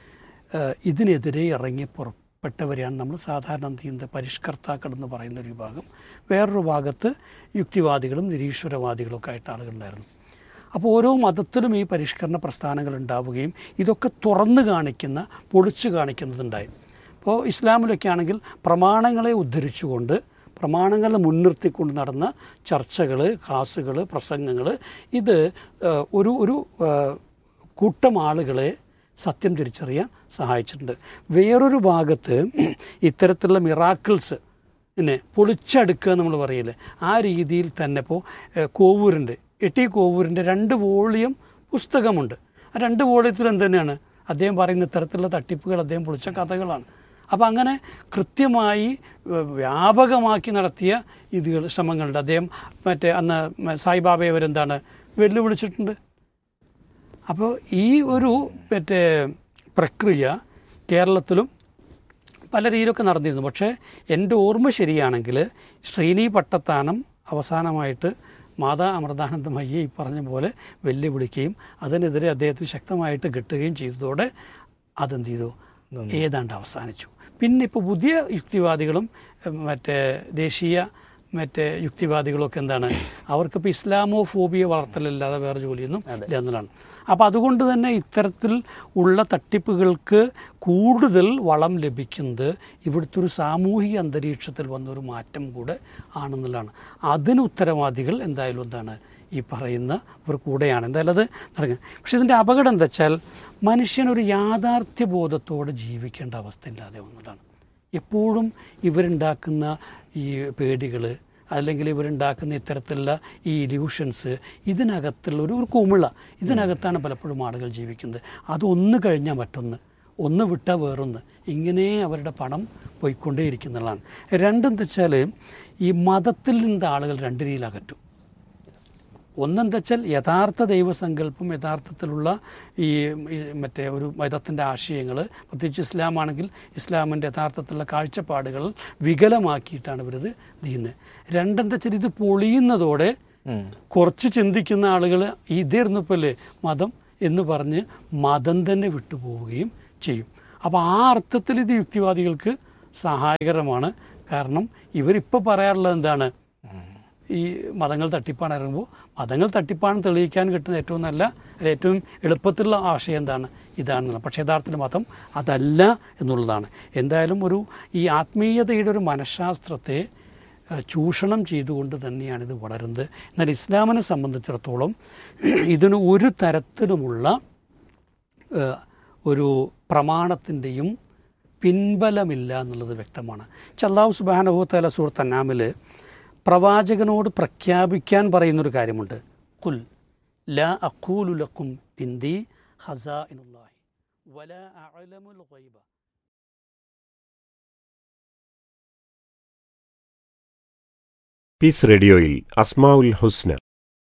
ഇതിനെതിരെ ഇറങ്ങി പുറപ്പെട്ടവരെയാണ് നമ്മൾ സാധാരണ എന്ത് ചെയ്യുന്നത്, പരിഷ്കർത്താക്കൾ എന്ന് പറയുന്ന ഒരു വിഭാഗം. വേറൊരു ഭാഗത്ത് യുക്തിവാദികളും നിരീശ്വരവാദികളൊക്കെ ആയിട്ട് ആളുകളുണ്ടായിരുന്നു. അപ്പോൾ ഓരോ മതത്തിലും ഈ പരിഷ്കരണ പ്രസ്ഥാനങ്ങൾ ഉണ്ടാവുകയും ഇതൊക്കെ തുറന്നു കാണിക്കുന്ന, പൊളിച്ചു കാണിക്കുന്നതുണ്ടായി. ഇപ്പോൾ ഇസ്ലാമിലൊക്കെ ആണെങ്കിൽ പ്രമാണങ്ങളെ ഉദ്ധരിച്ചുകൊണ്ട്, പ്രമാണങ്ങളെ മുൻനിർത്തിക്കൊണ്ട് നടന്ന ചർച്ചകൾ, ക്ലാസ്സുകൾ, പ്രസംഗങ്ങൾ, ഇത് ഒരു ഒരു കൂട്ടം ആളുകളെ സത്യം തിരിച്ചറിയാൻ സഹായിച്ചിട്ടുണ്ട്. വേറൊരു ഭാഗത്ത് ഇത്തരത്തിലുള്ള മിറാക്കിൾസ് പിന്നെ പൊളിച്ചടുക്കുക നമ്മൾ പറയില്ലേ, ആ രീതിയിൽ തന്നെ ഇപ്പോൾ കോവൂരിൻ്റെ എട്ടി കോവൂരിൻ്റെ രണ്ട് വോളിയം പുസ്തകമുണ്ട്. ആ രണ്ട് വോളിയത്തിൽ എന്ത് തന്നെയാണ് അദ്ദേഹം പറയുന്ന ഇത്തരത്തിലുള്ള തട്ടിപ്പുകൾ അദ്ദേഹം പൊളിച്ച കഥകളാണ്. അപ്പോൾ അങ്ങനെ കൃത്യമായി വ്യാപകമാക്കി നടത്തിയ ഇതുകൾ ശ്രമങ്ങളുണ്ട്. അദ്ദേഹം മറ്റേ അന്ന് സായിബാബയെ അവരെന്താണ് വെല്ലുവിളിച്ചിട്ടുണ്ട്. അപ്പോൾ ഈ ഒരു മറ്റേ പ്രക്രിയ കേരളത്തിലും പല രീതിയിലൊക്കെ നടന്നിരുന്നു. പക്ഷേ എൻ്റെ ഓർമ്മ ശരിയാണെങ്കിൽ ശ്രീനി പട്ടത്താനം അവസാനമായിട്ട് മാതാ അമൃതാനന്ദമയ്യെ ഈ പറഞ്ഞ പോലെ വെല്ലുവിളിക്കുകയും അതിനെതിരെ അദ്ദേഹത്തിന് ശക്തമായിട്ട് കിട്ടുകയും ചെയ്തതോടെ അതെന്ത് ചെയ്തു, ഏതാണ്ട് അവസാനിച്ചു. പിന്നെ ഇപ്പോൾ പുതിയ യുക്തിവാദികളും മറ്റേ ദേശീയ മറ്റേ യുക്തിവാദികളൊക്കെ എന്താണ്, അവർക്കിപ്പോൾ ഇസ്ലാമോ ഫോബിയ വളർത്തലല്ലാതെ വേറെ ജോലിയൊന്നും ഇല്ല എന്നുള്ളതാണ്. അപ്പോൾ അതുകൊണ്ട് തന്നെ ഇത്തരത്തിൽ ഉള്ള തട്ടിപ്പുകൾക്ക് കൂടുതൽ വളം ലഭിക്കുന്നത് ഇവിടുത്തെ ഒരു സാമൂഹിക അന്തരീക്ഷത്തിൽ വന്നൊരു മാറ്റം കൂടെ ആണെന്നുള്ളതാണ്. അതിന് ഉത്തരവാദികൾ എന്തായാലും എന്താണ് ഈ പറയുന്ന ഒരു കൂടെയാണ് എന്തായാലും അത് നടക്കുക. പക്ഷെ ഇതിൻ്റെ അപകടം എന്താ വെച്ചാൽ, മനുഷ്യനൊരു യാഥാർത്ഥ്യബോധത്തോടെ ജീവിക്കേണ്ട അവസ്ഥ ഇല്ലാതെ വന്നതാണ്. എപ്പോഴും ഇവരുണ്ടാക്കുന്ന ഈ പേടികൾ, അല്ലെങ്കിൽ ഇവരുണ്ടാക്കുന്ന ഇത്തരത്തിലുള്ള ഈ ഇല്യൂഷൻസ്, ഇതിനകത്തുള്ള ഒരു ഒരു കുമിള, ഇതിനകത്താണ് പലപ്പോഴും ആളുകൾ ജീവിക്കുന്നത്. അതൊന്ന് കഴിഞ്ഞാൽ മറ്റൊന്ന്, ഒന്ന് വിട്ടാൽ വേറൊന്ന്, ഇങ്ങനെ അവരുടെ പണം പോയിക്കൊണ്ടേയിരിക്കുന്നതാണ്. രണ്ടെന്താ വെച്ചാൽ, ഈ മതത്തിൽ നിന്ന് ആളുകൾ രണ്ട് രീതിയിൽ അകറ്റും. ഒന്നെന്താ വെച്ചാൽ യഥാർത്ഥ ദൈവസങ്കല്പം, യഥാർത്ഥത്തിലുള്ള ഈ മറ്റേ ഒരു മതത്തിൻ്റെ ആശയങ്ങൾ, പ്രത്യേകിച്ച് ഇസ്ലാമാണെങ്കിൽ ഇസ്ലാമിൻ്റെ യഥാർത്ഥത്തിലുള്ള കാഴ്ചപ്പാടുകൾ വികലമാക്കിയിട്ടാണ് ഇവരിത് ചെയ്യുന്നത്. രണ്ടെന്താ വെച്ചാൽ ഇത് പൊളിയുന്നതോടെ കുറച്ച് ചിന്തിക്കുന്ന ആളുകൾ ഇതായിരുന്നപ്പോഴല്ലേ മതം എന്ന് പറഞ്ഞ് മതം തന്നെ വിട്ടുപോവുകയും ചെയ്യും. അപ്പോൾ ആ അർത്ഥത്തിൽ ഇത് യുക്തിവാദികൾക്ക് സഹായകരമാണ്. കാരണം ഇവരിപ്പോൾ പറയാറുള്ളത് എന്താണ്, ഈ മതങ്ങൾ തട്ടിപ്പാണ് ഇറങ്ങുമ്പോൾ മതങ്ങൾ തട്ടിപ്പാണ് തെളിയിക്കാൻ കിട്ടുന്ന ഏറ്റവും നല്ല ഏറ്റവും എളുപ്പത്തിലുള്ള ആശയം എന്താണ്, ഇതാണെന്നുള്ളത്. പക്ഷേ യഥാർത്ഥത്തിൽ മതം അതല്ല എന്നുള്ളതാണ്. എന്തായാലും ഒരു ഈ ആത്മീയതയുടെ ഒരു മനഃശാസ്ത്രത്തെ ചൂഷണം ചെയ്തുകൊണ്ട് തന്നെയാണ് ഇത് വളരുന്നത്. എന്നാൽ ഇസ്ലാമിനെ സംബന്ധിച്ചിടത്തോളം ഇതിന് ഒരു തരത്തിലുമുള്ള ഒരു പ്രമാണത്തിൻ്റെയും പിൻബലമില്ല എന്നുള്ളത് വ്യക്തമാണ്. അല്ലാഹു സുബ്ഹാനഹു വ തആല സൂറത്ത് അൻആമിൽ പ്രവാചകനോട് പ്രഖ്യാപിക്കാൻ പറയുന്നൊരു കാര്യമുണ്ട്. ഖുൽ ലാ അഖൂലു ലക്കും ഇൻദി ഖസാഇനുല്ലാഹി വലാ അഅലമുൽ ഗൈബ. പീസ് റേഡിയോയിൽ അസ്മാഉൽ ഹുസ്ന,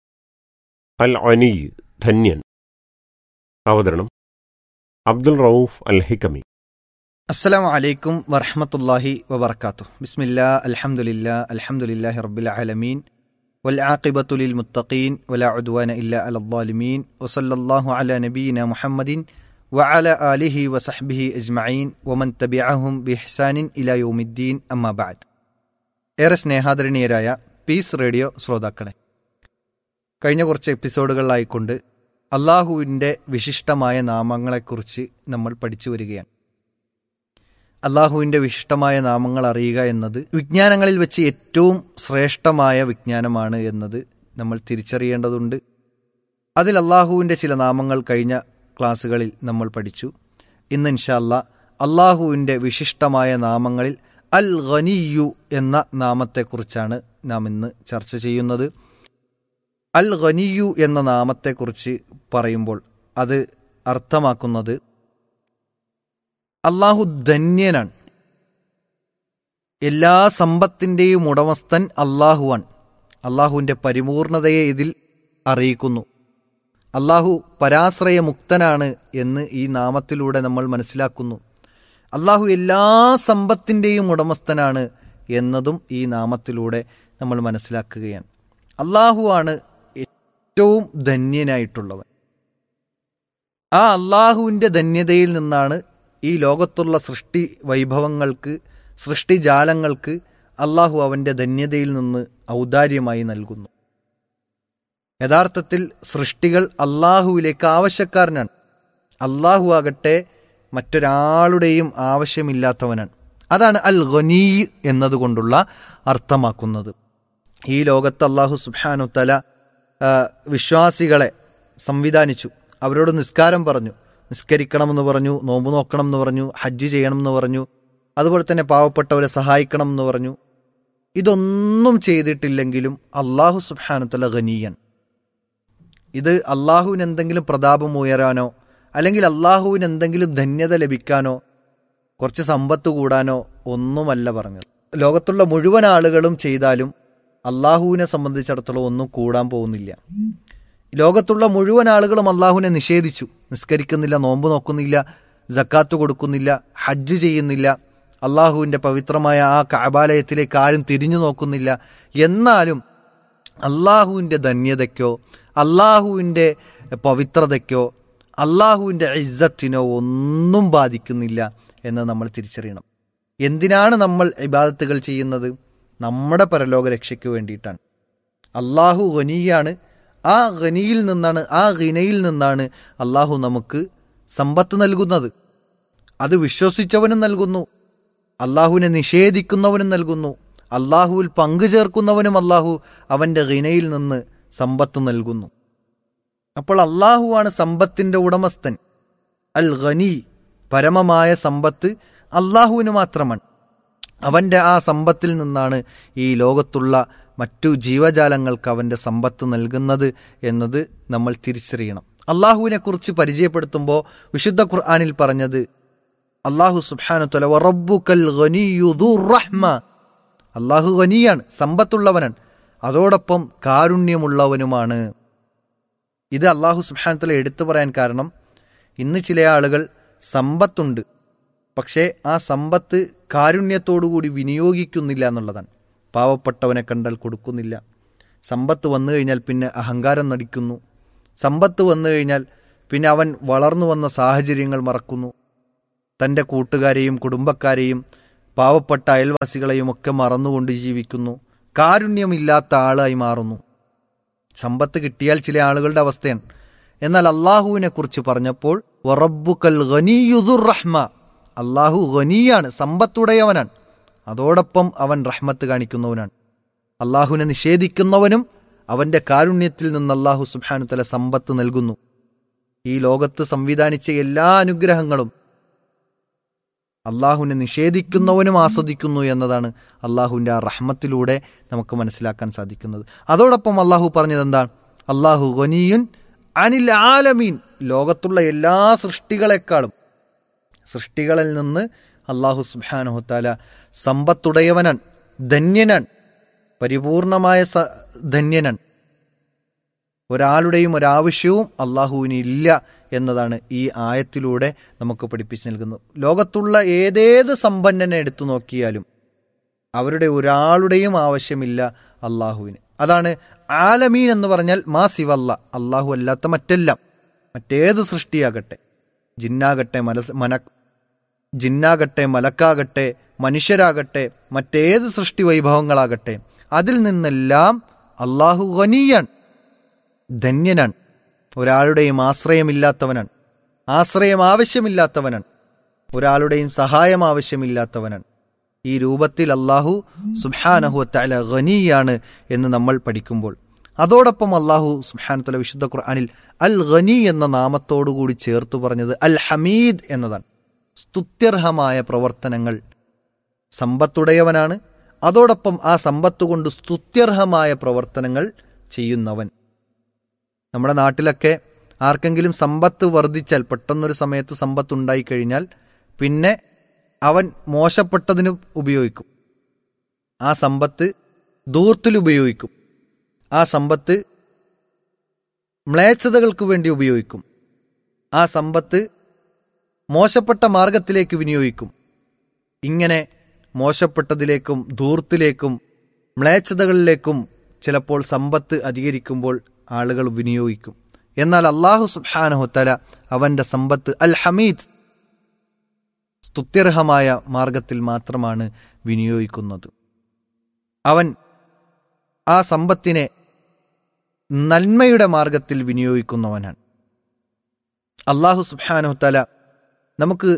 അൽ അനി, ധന്യൻ. അവതരണം അബ്ദുൽ റഊഫ് അൽ ഹിക്കമി. അസ്സലാമു അലൈക്കും വറഹ്മത്തുള്ളാഹി വബറകാതുഹു. ബിസ്മില്ലാ അൽഹംദുലില്ലാ അൽഹംദുലില്ലാഹി റബ്ബിൽ ആലമീൻ വൽ ആഖിബത്തു ലിൽ മുത്തഖീൻ വലാ ഉദ്വാന ഇല്ലാ അലൽ ളാലിമീൻ വസല്ലല്ലാഹു അലാ നബിയിനാ മുഹമ്മദിൻ വഅലാ ആലിഹി വസഹ്ബിഹി അജ്മഈൻ വമൻ തബിഅഹും ബിഇഹ്സാനിൻ ഇലാ യൗമിദ്ദീൻ. അമ്മാ ബഅദ്. ഏറെ സ്നേഹാദരണീയരായ പീസ് റേഡിയോ ശ്രോതാക്കളെ, കഴിഞ്ഞ കുറച്ച് എപ്പിസോഡുകളിലായിക്കൊണ്ട് അള്ളാഹുവിൻ്റെ വിശിഷ്ടമായ നാമങ്ങളെക്കുറിച്ച് നമ്മൾ പഠിച്ചു വരികയാണ്. അള്ളാഹുവിൻ്റെ വിശിഷ്ടമായ നാമങ്ങൾ അറിയുക എന്നത് വിജ്ഞാനങ്ങളിൽ വെച്ച് ഏറ്റവും ശ്രേഷ്ഠമായ വിജ്ഞാനമാണ് എന്നത് നമ്മൾ തിരിച്ചറിയേണ്ടതുണ്ട്. അതിൽ അള്ളാഹുവിൻ്റെ ചില നാമങ്ങൾ കഴിഞ്ഞ ക്ലാസ്സുകളിൽ നമ്മൾ പഠിച്ചു. ഇന്ന് ഇൻഷാ അല്ലാഹ് അള്ളാഹുവിൻ്റെ വിശിഷ്ടമായ നാമങ്ങളിൽ അൽ ഗനിയു എന്ന നാമത്തെക്കുറിച്ചാണ് നാം ഇന്ന് ചർച്ച ചെയ്യുന്നത്. അൽ ഗനിയു എന്ന നാമത്തെക്കുറിച്ച് പറയുമ്പോൾ അത് അർത്ഥമാക്കുന്നത് അള്ളാഹു ധന്യനാണ്, എല്ലാ സമ്പത്തിൻ്റെയും ഉടമസ്ഥൻ അള്ളാഹുവാൻ. അള്ളാഹുവിൻ്റെ പരിപൂർണതയെ ഇതിൽ അറിയിക്കുന്നു. അള്ളാഹു പരാശ്രയമുക്തനാണ് എന്ന് ഈ നാമത്തിലൂടെ നമ്മൾ മനസ്സിലാക്കുന്നു. അള്ളാഹു എല്ലാ സമ്പത്തിൻ്റെയും ഉടമസ്ഥനാണ് എന്നതും ഈ നാമത്തിലൂടെ നമ്മൾ മനസ്സിലാക്കുകയാണ്. അള്ളാഹുവാണ് ഏറ്റവും ധന്യനായിട്ടുള്ളവൻ. ആ അള്ളാഹുവിൻ്റെ ധന്യതയിൽ നിന്നാണ് ഈ ലോകത്തുള്ള സൃഷ്ടി വൈഭവങ്ങൾക്ക്, സൃഷ്ടിജാലങ്ങൾക്ക് അള്ളാഹു അവൻ്റെ ധന്യതയിൽ നിന്ന് ഔദാര്യമായി നൽകുന്നു. യഥാർത്ഥത്തിൽ സൃഷ്ടികൾ അള്ളാഹുവിലേക്ക് ആവശ്യക്കാരനാണ്. അള്ളാഹു ആകട്ടെ മറ്റൊരാളുടെയും ആവശ്യമില്ലാത്തവനാണ്. അതാണ് അൽ ഗനീ എന്നതുകൊണ്ടുള്ള അർത്ഥമാക്കുന്നത്. ഈ ലോകത്ത് അള്ളാഹു സുബ്ഹാനഹു വ തആല വിശ്വാസികളെ സംവിധാനിച്ചു. അവരോട് നിസ്കാരം പറഞ്ഞു, നിസ്കരിക്കണമെന്ന് പറഞ്ഞു, നോമ്പ് നോക്കണം എന്ന് പറഞ്ഞു, ഹജ്ജ് ചെയ്യണമെന്ന് പറഞ്ഞു, അതുപോലെ തന്നെ പാവപ്പെട്ടവരെ സഹായിക്കണം എന്ന് പറഞ്ഞു. ഇതൊന്നും ചെയ്തിട്ടില്ലെങ്കിലും അള്ളാഹു സുബ്ഹാനഹു വ തആല ഗനിയൻ. ഇത് അള്ളാഹുവിന് എന്തെങ്കിലും പ്രതാപം ഉയരാനോ അല്ലെങ്കിൽ അള്ളാഹുവിന് എന്തെങ്കിലും ധന്യത ലഭിക്കാനോ കുറച്ച് സമ്പത്ത് കൂടാനോ ഒന്നുമല്ല പറഞ്ഞത്. ലോകത്തുള്ള മുഴുവൻ ആളുകളും ചെയ്താലും അള്ളാഹുവിനെ സംബന്ധിച്ചിടത്തോളം ഒന്നും കൂടാൻ പോകുന്നില്ല. ലോകത്തുള്ള മുഴുവൻ ആളുകളും അള്ളാഹുവിനെ നിഷേധിച്ചു. നിസ്കരിക്കുന്നില്ല, നോമ്പ് നോക്കുന്നില്ല, സക്കാത്ത് കൊടുക്കുന്നില്ല, ഹജ്ജ് ചെയ്യുന്നില്ല, അള്ളാഹുവിൻ്റെ പവിത്രമായ ആ കഅബാലയത്തിലേക്ക് ആരും തിരിഞ്ഞു നോക്കുന്നില്ല. എന്നാലും അള്ളാഹുവിൻ്റെ ധന്യതയ്ക്കോ അള്ളാഹുവിൻ്റെ പവിത്രതയ്ക്കോ അള്ളാഹുവിൻ്റെ ഇസ്സത്തിനോ ഒന്നും ബാധിക്കുന്നില്ല എന്ന് നമ്മൾ തിരിച്ചറിയണം. എന്തിനാണ് നമ്മൾ ഇബാദത്തുകൾ ചെയ്യുന്നത്? നമ്മുടെ പരലോക രക്ഷയ്ക്ക് വേണ്ടിയിട്ടാണ്. അള്ളാഹു ഗനിയാണ്. ആ ഗനിയിൽ നിന്നാണ്, ആ ഗിനയിൽ നിന്നാണ് അള്ളാഹു നമുക്ക് സമ്പത്ത് നൽകുന്നത്. അത് വിശ്വസിച്ചവനും നൽകുന്നു, അള്ളാഹുവിനെ നിഷേധിക്കുന്നവനും നൽകുന്നു, അള്ളാഹുവിൽ പങ്കു ചേർക്കുന്നവനും അള്ളാഹു അവൻ്റെ ഗിനയിൽ നിന്ന് സമ്പത്ത് നൽകുന്നു. അപ്പോൾ അള്ളാഹുവാണ് സമ്പത്തിൻ്റെ ഉടമസ്ഥൻ. അൽ ഗനി, പരമമായ സമ്പത്ത് അള്ളാഹുവിന് മാത്രമാണ്. അവൻ്റെ ആ സമ്പത്തിൽ നിന്നാണ് ഈ ലോകത്തുള്ള മറ്റു ജീവജാലങ്ങൾക്ക് അവൻ്റെ സമ്പത്ത് നൽകുന്നത് എന്നത് നമ്മൾ തിരിച്ചറിയണം. അള്ളാഹുവിനെ കുറിച്ച് പരിചയപ്പെടുത്തുമ്പോൾ വിശുദ്ധ ഖുർആനിൽ പറഞ്ഞത് അള്ളാഹു സുബ്ഹാനഹു വ തആല വറബ്ബുക്കൽ ഗനിയ്യു ദുർ റഹ്മ. അള്ളാഹു ഗനിയാണ്, സമ്പത്തുള്ളവനാണ്, അതോടൊപ്പം കാരുണ്യമുള്ളവനുമാണ്. ഇത് അള്ളാഹു സുബ്ഹാനഹു വതആല എടുത്തു പറയാൻ കാരണം ഇന്ന് ചില ആളുകൾ സമ്പത്തുണ്ട്, പക്ഷേ ആ സമ്പത്ത് കാരുണ്യത്തോടുകൂടി വിനിയോഗിക്കുന്നില്ല എന്നുള്ളതാണ്. പാവപ്പെട്ടവനെ കണ്ടാൽ കൊടുക്കുന്നില്ല. സമ്പത്ത് വന്നു കഴിഞ്ഞാൽ പിന്നെ അഹങ്കാരം നടിക്കുന്നു. സമ്പത്ത് വന്നു കഴിഞ്ഞാൽ പിന്നെ അവൻ വളർന്നു വന്ന സാഹചര്യങ്ങൾ മറക്കുന്നു. തൻ്റെ കൂട്ടുകാരെയും കുടുംബക്കാരെയും പാവപ്പെട്ട അയൽവാസികളെയും ഒക്കെ മറന്നുകൊണ്ട് ജീവിക്കുന്നു. കാരുണ്യമില്ലാത്ത ആളായി മാറുന്നു. സമ്പത്ത് കിട്ടിയാൽ ചില ആളുകളുടെ അവസ്ഥയാണ്. എന്നാൽ അള്ളാഹുവിനെ കുറിച്ച് പറഞ്ഞപ്പോൾ വറബ്ബുക്കൽ ഗനിയ്യു ദുർ റഹ്മ, അള്ളാഹു ഗനിയാണ്, സമ്പത്തുടയവനാണ്, അതോടൊപ്പം അവൻ റഹ്മത്ത് കാണിക്കുന്നവനാണ്. അള്ളാഹുവിനെ നിഷേധിക്കുന്നവനും അവൻ്റെ കാരുണ്യത്തിൽ നിന്ന് അള്ളാഹു സുബ്ഹാനഹു വതആല സമ്പത്ത് നൽകുന്നു. ഈ ലോകത്ത് സംവിധാനിച്ച എല്ലാ അനുഗ്രഹങ്ങളും അള്ളാഹുവിനെ നിഷേധിക്കുന്നവനും ആസ്വദിക്കുന്നു എന്നതാണ് അള്ളാഹുവിൻ്റെ ആ റഹ്മത്തിലൂടെ നമുക്ക് മനസ്സിലാക്കാൻ സാധിക്കുന്നത്. അതോടൊപ്പം അള്ളാഹു പറഞ്ഞത് എന്താണ്? അള്ളാഹു ഗനിയുൻ അനിൽ ആലമീൻ, ലോകത്തുള്ള എല്ലാ സൃഷ്ടികളെക്കാളും സൃഷ്ടികളിൽ നിന്ന് അള്ളാഹു സുബ്ഹാനഹു വതആല സമ്പത്തുടയവനാണ്, ധന്യനാണ്, പരിപൂർണമായ സ ധന്യനാണ്. ഒരാളുടെയും ഒരാവശ്യവും അള്ളാഹുവിന് ഇല്ല എന്നതാണ് ഈ ആയത്തിലൂടെ നമുക്ക് പഠിപ്പിച്ചു നൽകുന്നത്. ലോകത്തുള്ള ഏതേത് സമ്പന്നനെ എടുത്തു നോക്കിയാലും അവരുടെ ഒരാളുടെയും ആവശ്യമില്ല അള്ളാഹുവിന്. അതാണ് ആലമീൻ എന്ന് പറഞ്ഞാൽ മാ സിവല്ല, അള്ളാഹു അല്ലാത്ത മറ്റെല്ലാം, മറ്റേത് സൃഷ്ടിയാകട്ടെ, ജിന്നാകട്ടെ മനസ് മന ജിന്നാകട്ടെ മലക്കാകട്ടെ മനുഷ്യരാകട്ടെ മറ്റേത് സൃഷ്ടി വൈഭവങ്ങളാകട്ടെ, അതിൽ നിന്നെല്ലാം അള്ളാഹു ഗനിയാണ്, ധന്യനാണ്, ഒരാളുടെയും ആശ്രയമില്ലാത്തവനാണ്, ആശ്രയം ആവശ്യമില്ലാത്തവനാണ്, ഒരാളുടെയും സഹായം ആവശ്യമില്ലാത്തവനാണ്. ഈ രൂപത്തിൽ അള്ളാഹു സുബ്ഹാനഹു വതആല ഗനിയാണ് എന്ന് നമ്മൾ പഠിക്കുമ്പോൾ, അതോടൊപ്പം അള്ളാഹു സുബ്ഹാനഹു വതആല വിശുദ്ധ ഖുർആനിൽ അൽ ഗനി എന്ന നാമത്തോടുകൂടി ചേർത്തു പറഞ്ഞത് അൽ ഹമീദ് എന്നതാണ്. സ്തുത്യർഹമായ പ്രവർത്തനങ്ങൾ, സമ്പത്തുടയവനാണ്, അതോടൊപ്പം ആ സമ്പത്ത് കൊണ്ട് സ്തുത്യർഹമായ പ്രവർത്തനങ്ങൾ ചെയ്യുന്നവൻ. നമ്മുടെ നാട്ടിലൊക്കെ ആർക്കെങ്കിലും സമ്പത്ത് വർദ്ധിച്ചാൽ, പെട്ടെന്നൊരു സമയത്ത് സമ്പത്ത് ഉണ്ടായിക്കഴിഞ്ഞാൽ പിന്നെ അവൻ മോശപ്പെട്ടതിന് ഉപയോഗിക്കും, ആ സമ്പത്ത് ധൂർത്തിൽ ഉപയോഗിക്കും, ആ സമ്പത്ത് മ്ലേച്ഛതകൾക്ക് വേണ്ടി ഉപയോഗിക്കും, ആ സമ്പത്ത് മോശപ്പെട്ട മാർഗത്തിലേക്ക് വിനിയോഗിക്കും. ഇങ്ങനെ മോശപ്പെട്ടതിലേക്കും ധൂർത്തിലേക്കും മ്ലേച്ഛതകളിലേക്കും ചിലപ്പോൾ സമ്പത്ത് അധികരിക്കുമ്പോൾ ആളുകൾ വിനിയോഗിക്കും. എന്നാൽ അള്ളാഹു സുബ്ഹാനഹു വതആല അവൻ്റെ സമ്പത്ത് അൽ ഹമീദ്, സ്തുത്യർഹമായ മാർഗത്തിൽ മാത്രമാണ് വിനിയോഗിക്കുന്നത്. അവൻ ആ സമ്പത്തിനെ നന്മയുടെ മാർഗത്തിൽ വിനിയോഗിക്കുന്നവനാണ്. അള്ളാഹു സുബ്ഹാനഹു വതആല നമുക്ക്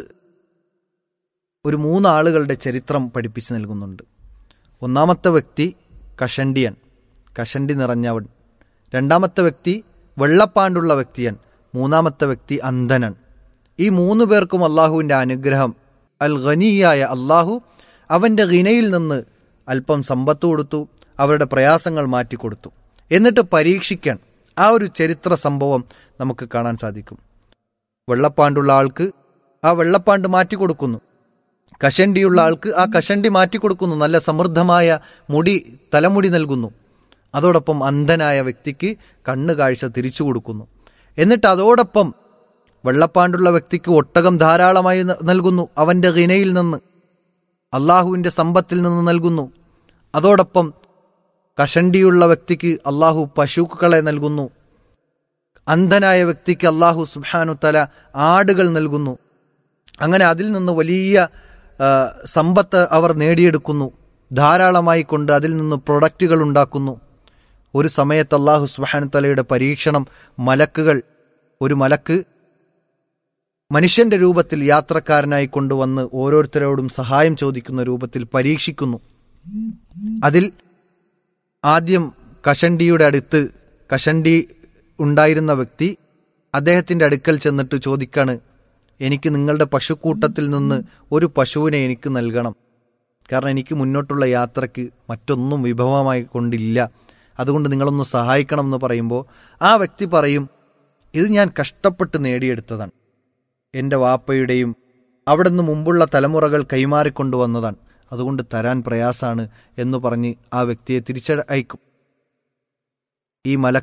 ഒരു മൂന്നാളുകളുടെ ചരിത്രം പഠിപ്പിച്ചു നൽകുന്നുണ്ട്. ഒന്നാമത്തെ വ്യക്തി കഷണ്ടിയൻ, കഷണ്ടി നിറഞ്ഞവൻ. രണ്ടാമത്തെ വ്യക്തി വെള്ളപ്പാണ്ടുള്ള വ്യക്തിയൻ. മൂന്നാമത്തെ വ്യക്തി അന്ധനൻ. ഈ മൂന്ന് പേർക്കും അള്ളാഹുവിൻ്റെ അനുഗ്രഹം, അൽ ഗനിയായ അള്ളാഹു അവൻ്റെ ഗിനയിൽ നിന്ന് അല്പം സമ്പത്ത് കൊടുത്തു, അവരുടെ പ്രയാസങ്ങൾ മാറ്റിക്കൊടുത്തു. എന്നിട്ട് പരീക്ഷിക്കാൻ ആ ഒരു ചരിത്ര സംഭവം നമുക്ക് കാണാൻ സാധിക്കും. വെള്ളപ്പാണ്ടുള്ള ആൾക്ക് ആ വെള്ളപ്പാണ്ട് മാറ്റിക്കൊടുക്കുന്നു, കഷണ്ടിയുള്ള ആൾക്ക് ആ കഷണ്ടി മാറ്റിക്കൊടുക്കുന്നു, നല്ല സമൃദ്ധമായ മുടി തലമുടി നൽകുന്നു. അതോടൊപ്പം അന്ധനായ വ്യക്തിക്ക് കണ്ണ് കാഴ്ച തിരിച്ചു കൊടുക്കുന്നു. എന്നിട്ട് അതോടൊപ്പം വെള്ളപ്പാണ്ടുള്ള വ്യക്തിക്ക് ഒട്ടകം ധാരാളമായി നൽകുന്നു, അവൻ്റെ ഗിനയിൽ നിന്ന്, അള്ളാഹുവിൻ്റെ സമ്പത്തിൽ നിന്ന് നൽകുന്നു. അതോടൊപ്പം കഷണ്ടിയുള്ള വ്യക്തിക്ക് അള്ളാഹു പശുക്കളെ നൽകുന്നു. അന്ധനായ വ്യക്തിക്ക് അള്ളാഹു സുബ്ഹാനഹു വതആല ആടുകൾ നൽകുന്നു. അങ്ങനെ അതിൽ നിന്ന് വലിയ സമ്പത്ത് അവർ നേടിയെടുക്കുന്നു. ധാരാളമായി കൊണ്ട് അതിൽ നിന്ന് പ്രൊഡക്റ്റുകൾ ഉണ്ടാക്കുന്നു. ഒരു സമയത്ത് അള്ളാഹു സുബ്ഹാനഹു വതആലയുടെ പരീക്ഷണം, മലക്കുകൾ, ഒരു മലക്ക് മനുഷ്യന്റെ രൂപത്തിൽ യാത്രക്കാരനായി കൊണ്ടുവന്ന് ഓരോരുത്തരോടും സഹായം ചോദിക്കുന്ന രൂപത്തിൽ പരീക്ഷിക്കുന്നു. അതിൽ ആദ്യം കഷണ്ടിയുടെ അടുത്ത് കഷണ്ടി ഉണ്ടായിരുന്ന വ്യക്തി അദ്ദേഹത്തിൻ്റെ അടുക്കൽ ചെന്നിട്ട് ചോദിക്കാണ്, എനിക്ക് നിങ്ങളുടെ പശുക്കൂട്ടത്തിൽ നിന്ന് ഒരു പശുവിനെ എനിക്ക് നൽകണം, കാരണം എനിക്ക് മുന്നോട്ടുള്ള യാത്രയ്ക്ക് മറ്റൊന്നും വിഭവമായി കൊണ്ടില്ല, അതുകൊണ്ട് നിങ്ങളൊന്ന് സഹായിക്കണം എന്ന് പറയുമ്പോൾ ആ വ്യക്തി പറയും, ഇത് ഞാൻ കഷ്ടപ്പെട്ട് നേടിയെടുത്തതാണ്, എൻ്റെ വാപ്പയുടെയും അവിടെ നിന്ന് മുമ്പുള്ള തലമുറകൾ കൈമാറിക്കൊണ്ടുവന്നതാണ്, അതുകൊണ്ട് തരാൻ പ്രയാസാണ് എന്ന് പറഞ്ഞ് ആ വ്യക്തിയെ തിരിച്ചയക്കും. ഈ മലക്ക്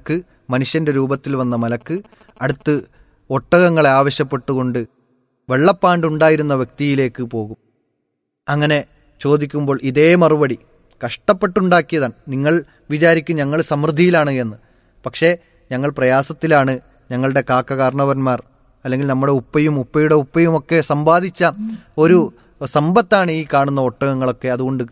മനുഷ്യൻ്റെ രൂപത്തിൽ വന്ന മലക്ക് അടുത്ത് ഒട്ടകങ്ങളെ ആവശ്യപ്പെട്ടുകൊണ്ട് വെള്ളപ്പാണ്ടുണ്ടായിരുന്ന വ്യക്തിയിലേക്ക് പോകും. അങ്ങനെ ചോദിക്കുമ്പോൾ ഇതേ മറുപടി, കഷ്ടപ്പെട്ടുണ്ടാക്കിയതാണ്, നിങ്ങൾ വിചാരിക്കും ഞങ്ങൾ സമൃദ്ധിയിലാണ് എന്ന്, പക്ഷേ ഞങ്ങൾ പ്രയാസത്തിലാണ്, ഞങ്ങളുടെ കാക്ക കാരണവന്മാർ അല്ലെങ്കിൽ നമ്മുടെ ഉപ്പയും ഉപ്പയുടെ ഉപ്പയും ഒക്കെ സമ്പാദിച്ച ഒരു സമ്പത്താണ് ഈ കാണുന്ന ഒട്ടകങ്ങളൊക്കെ, അതുകൊണ്ട്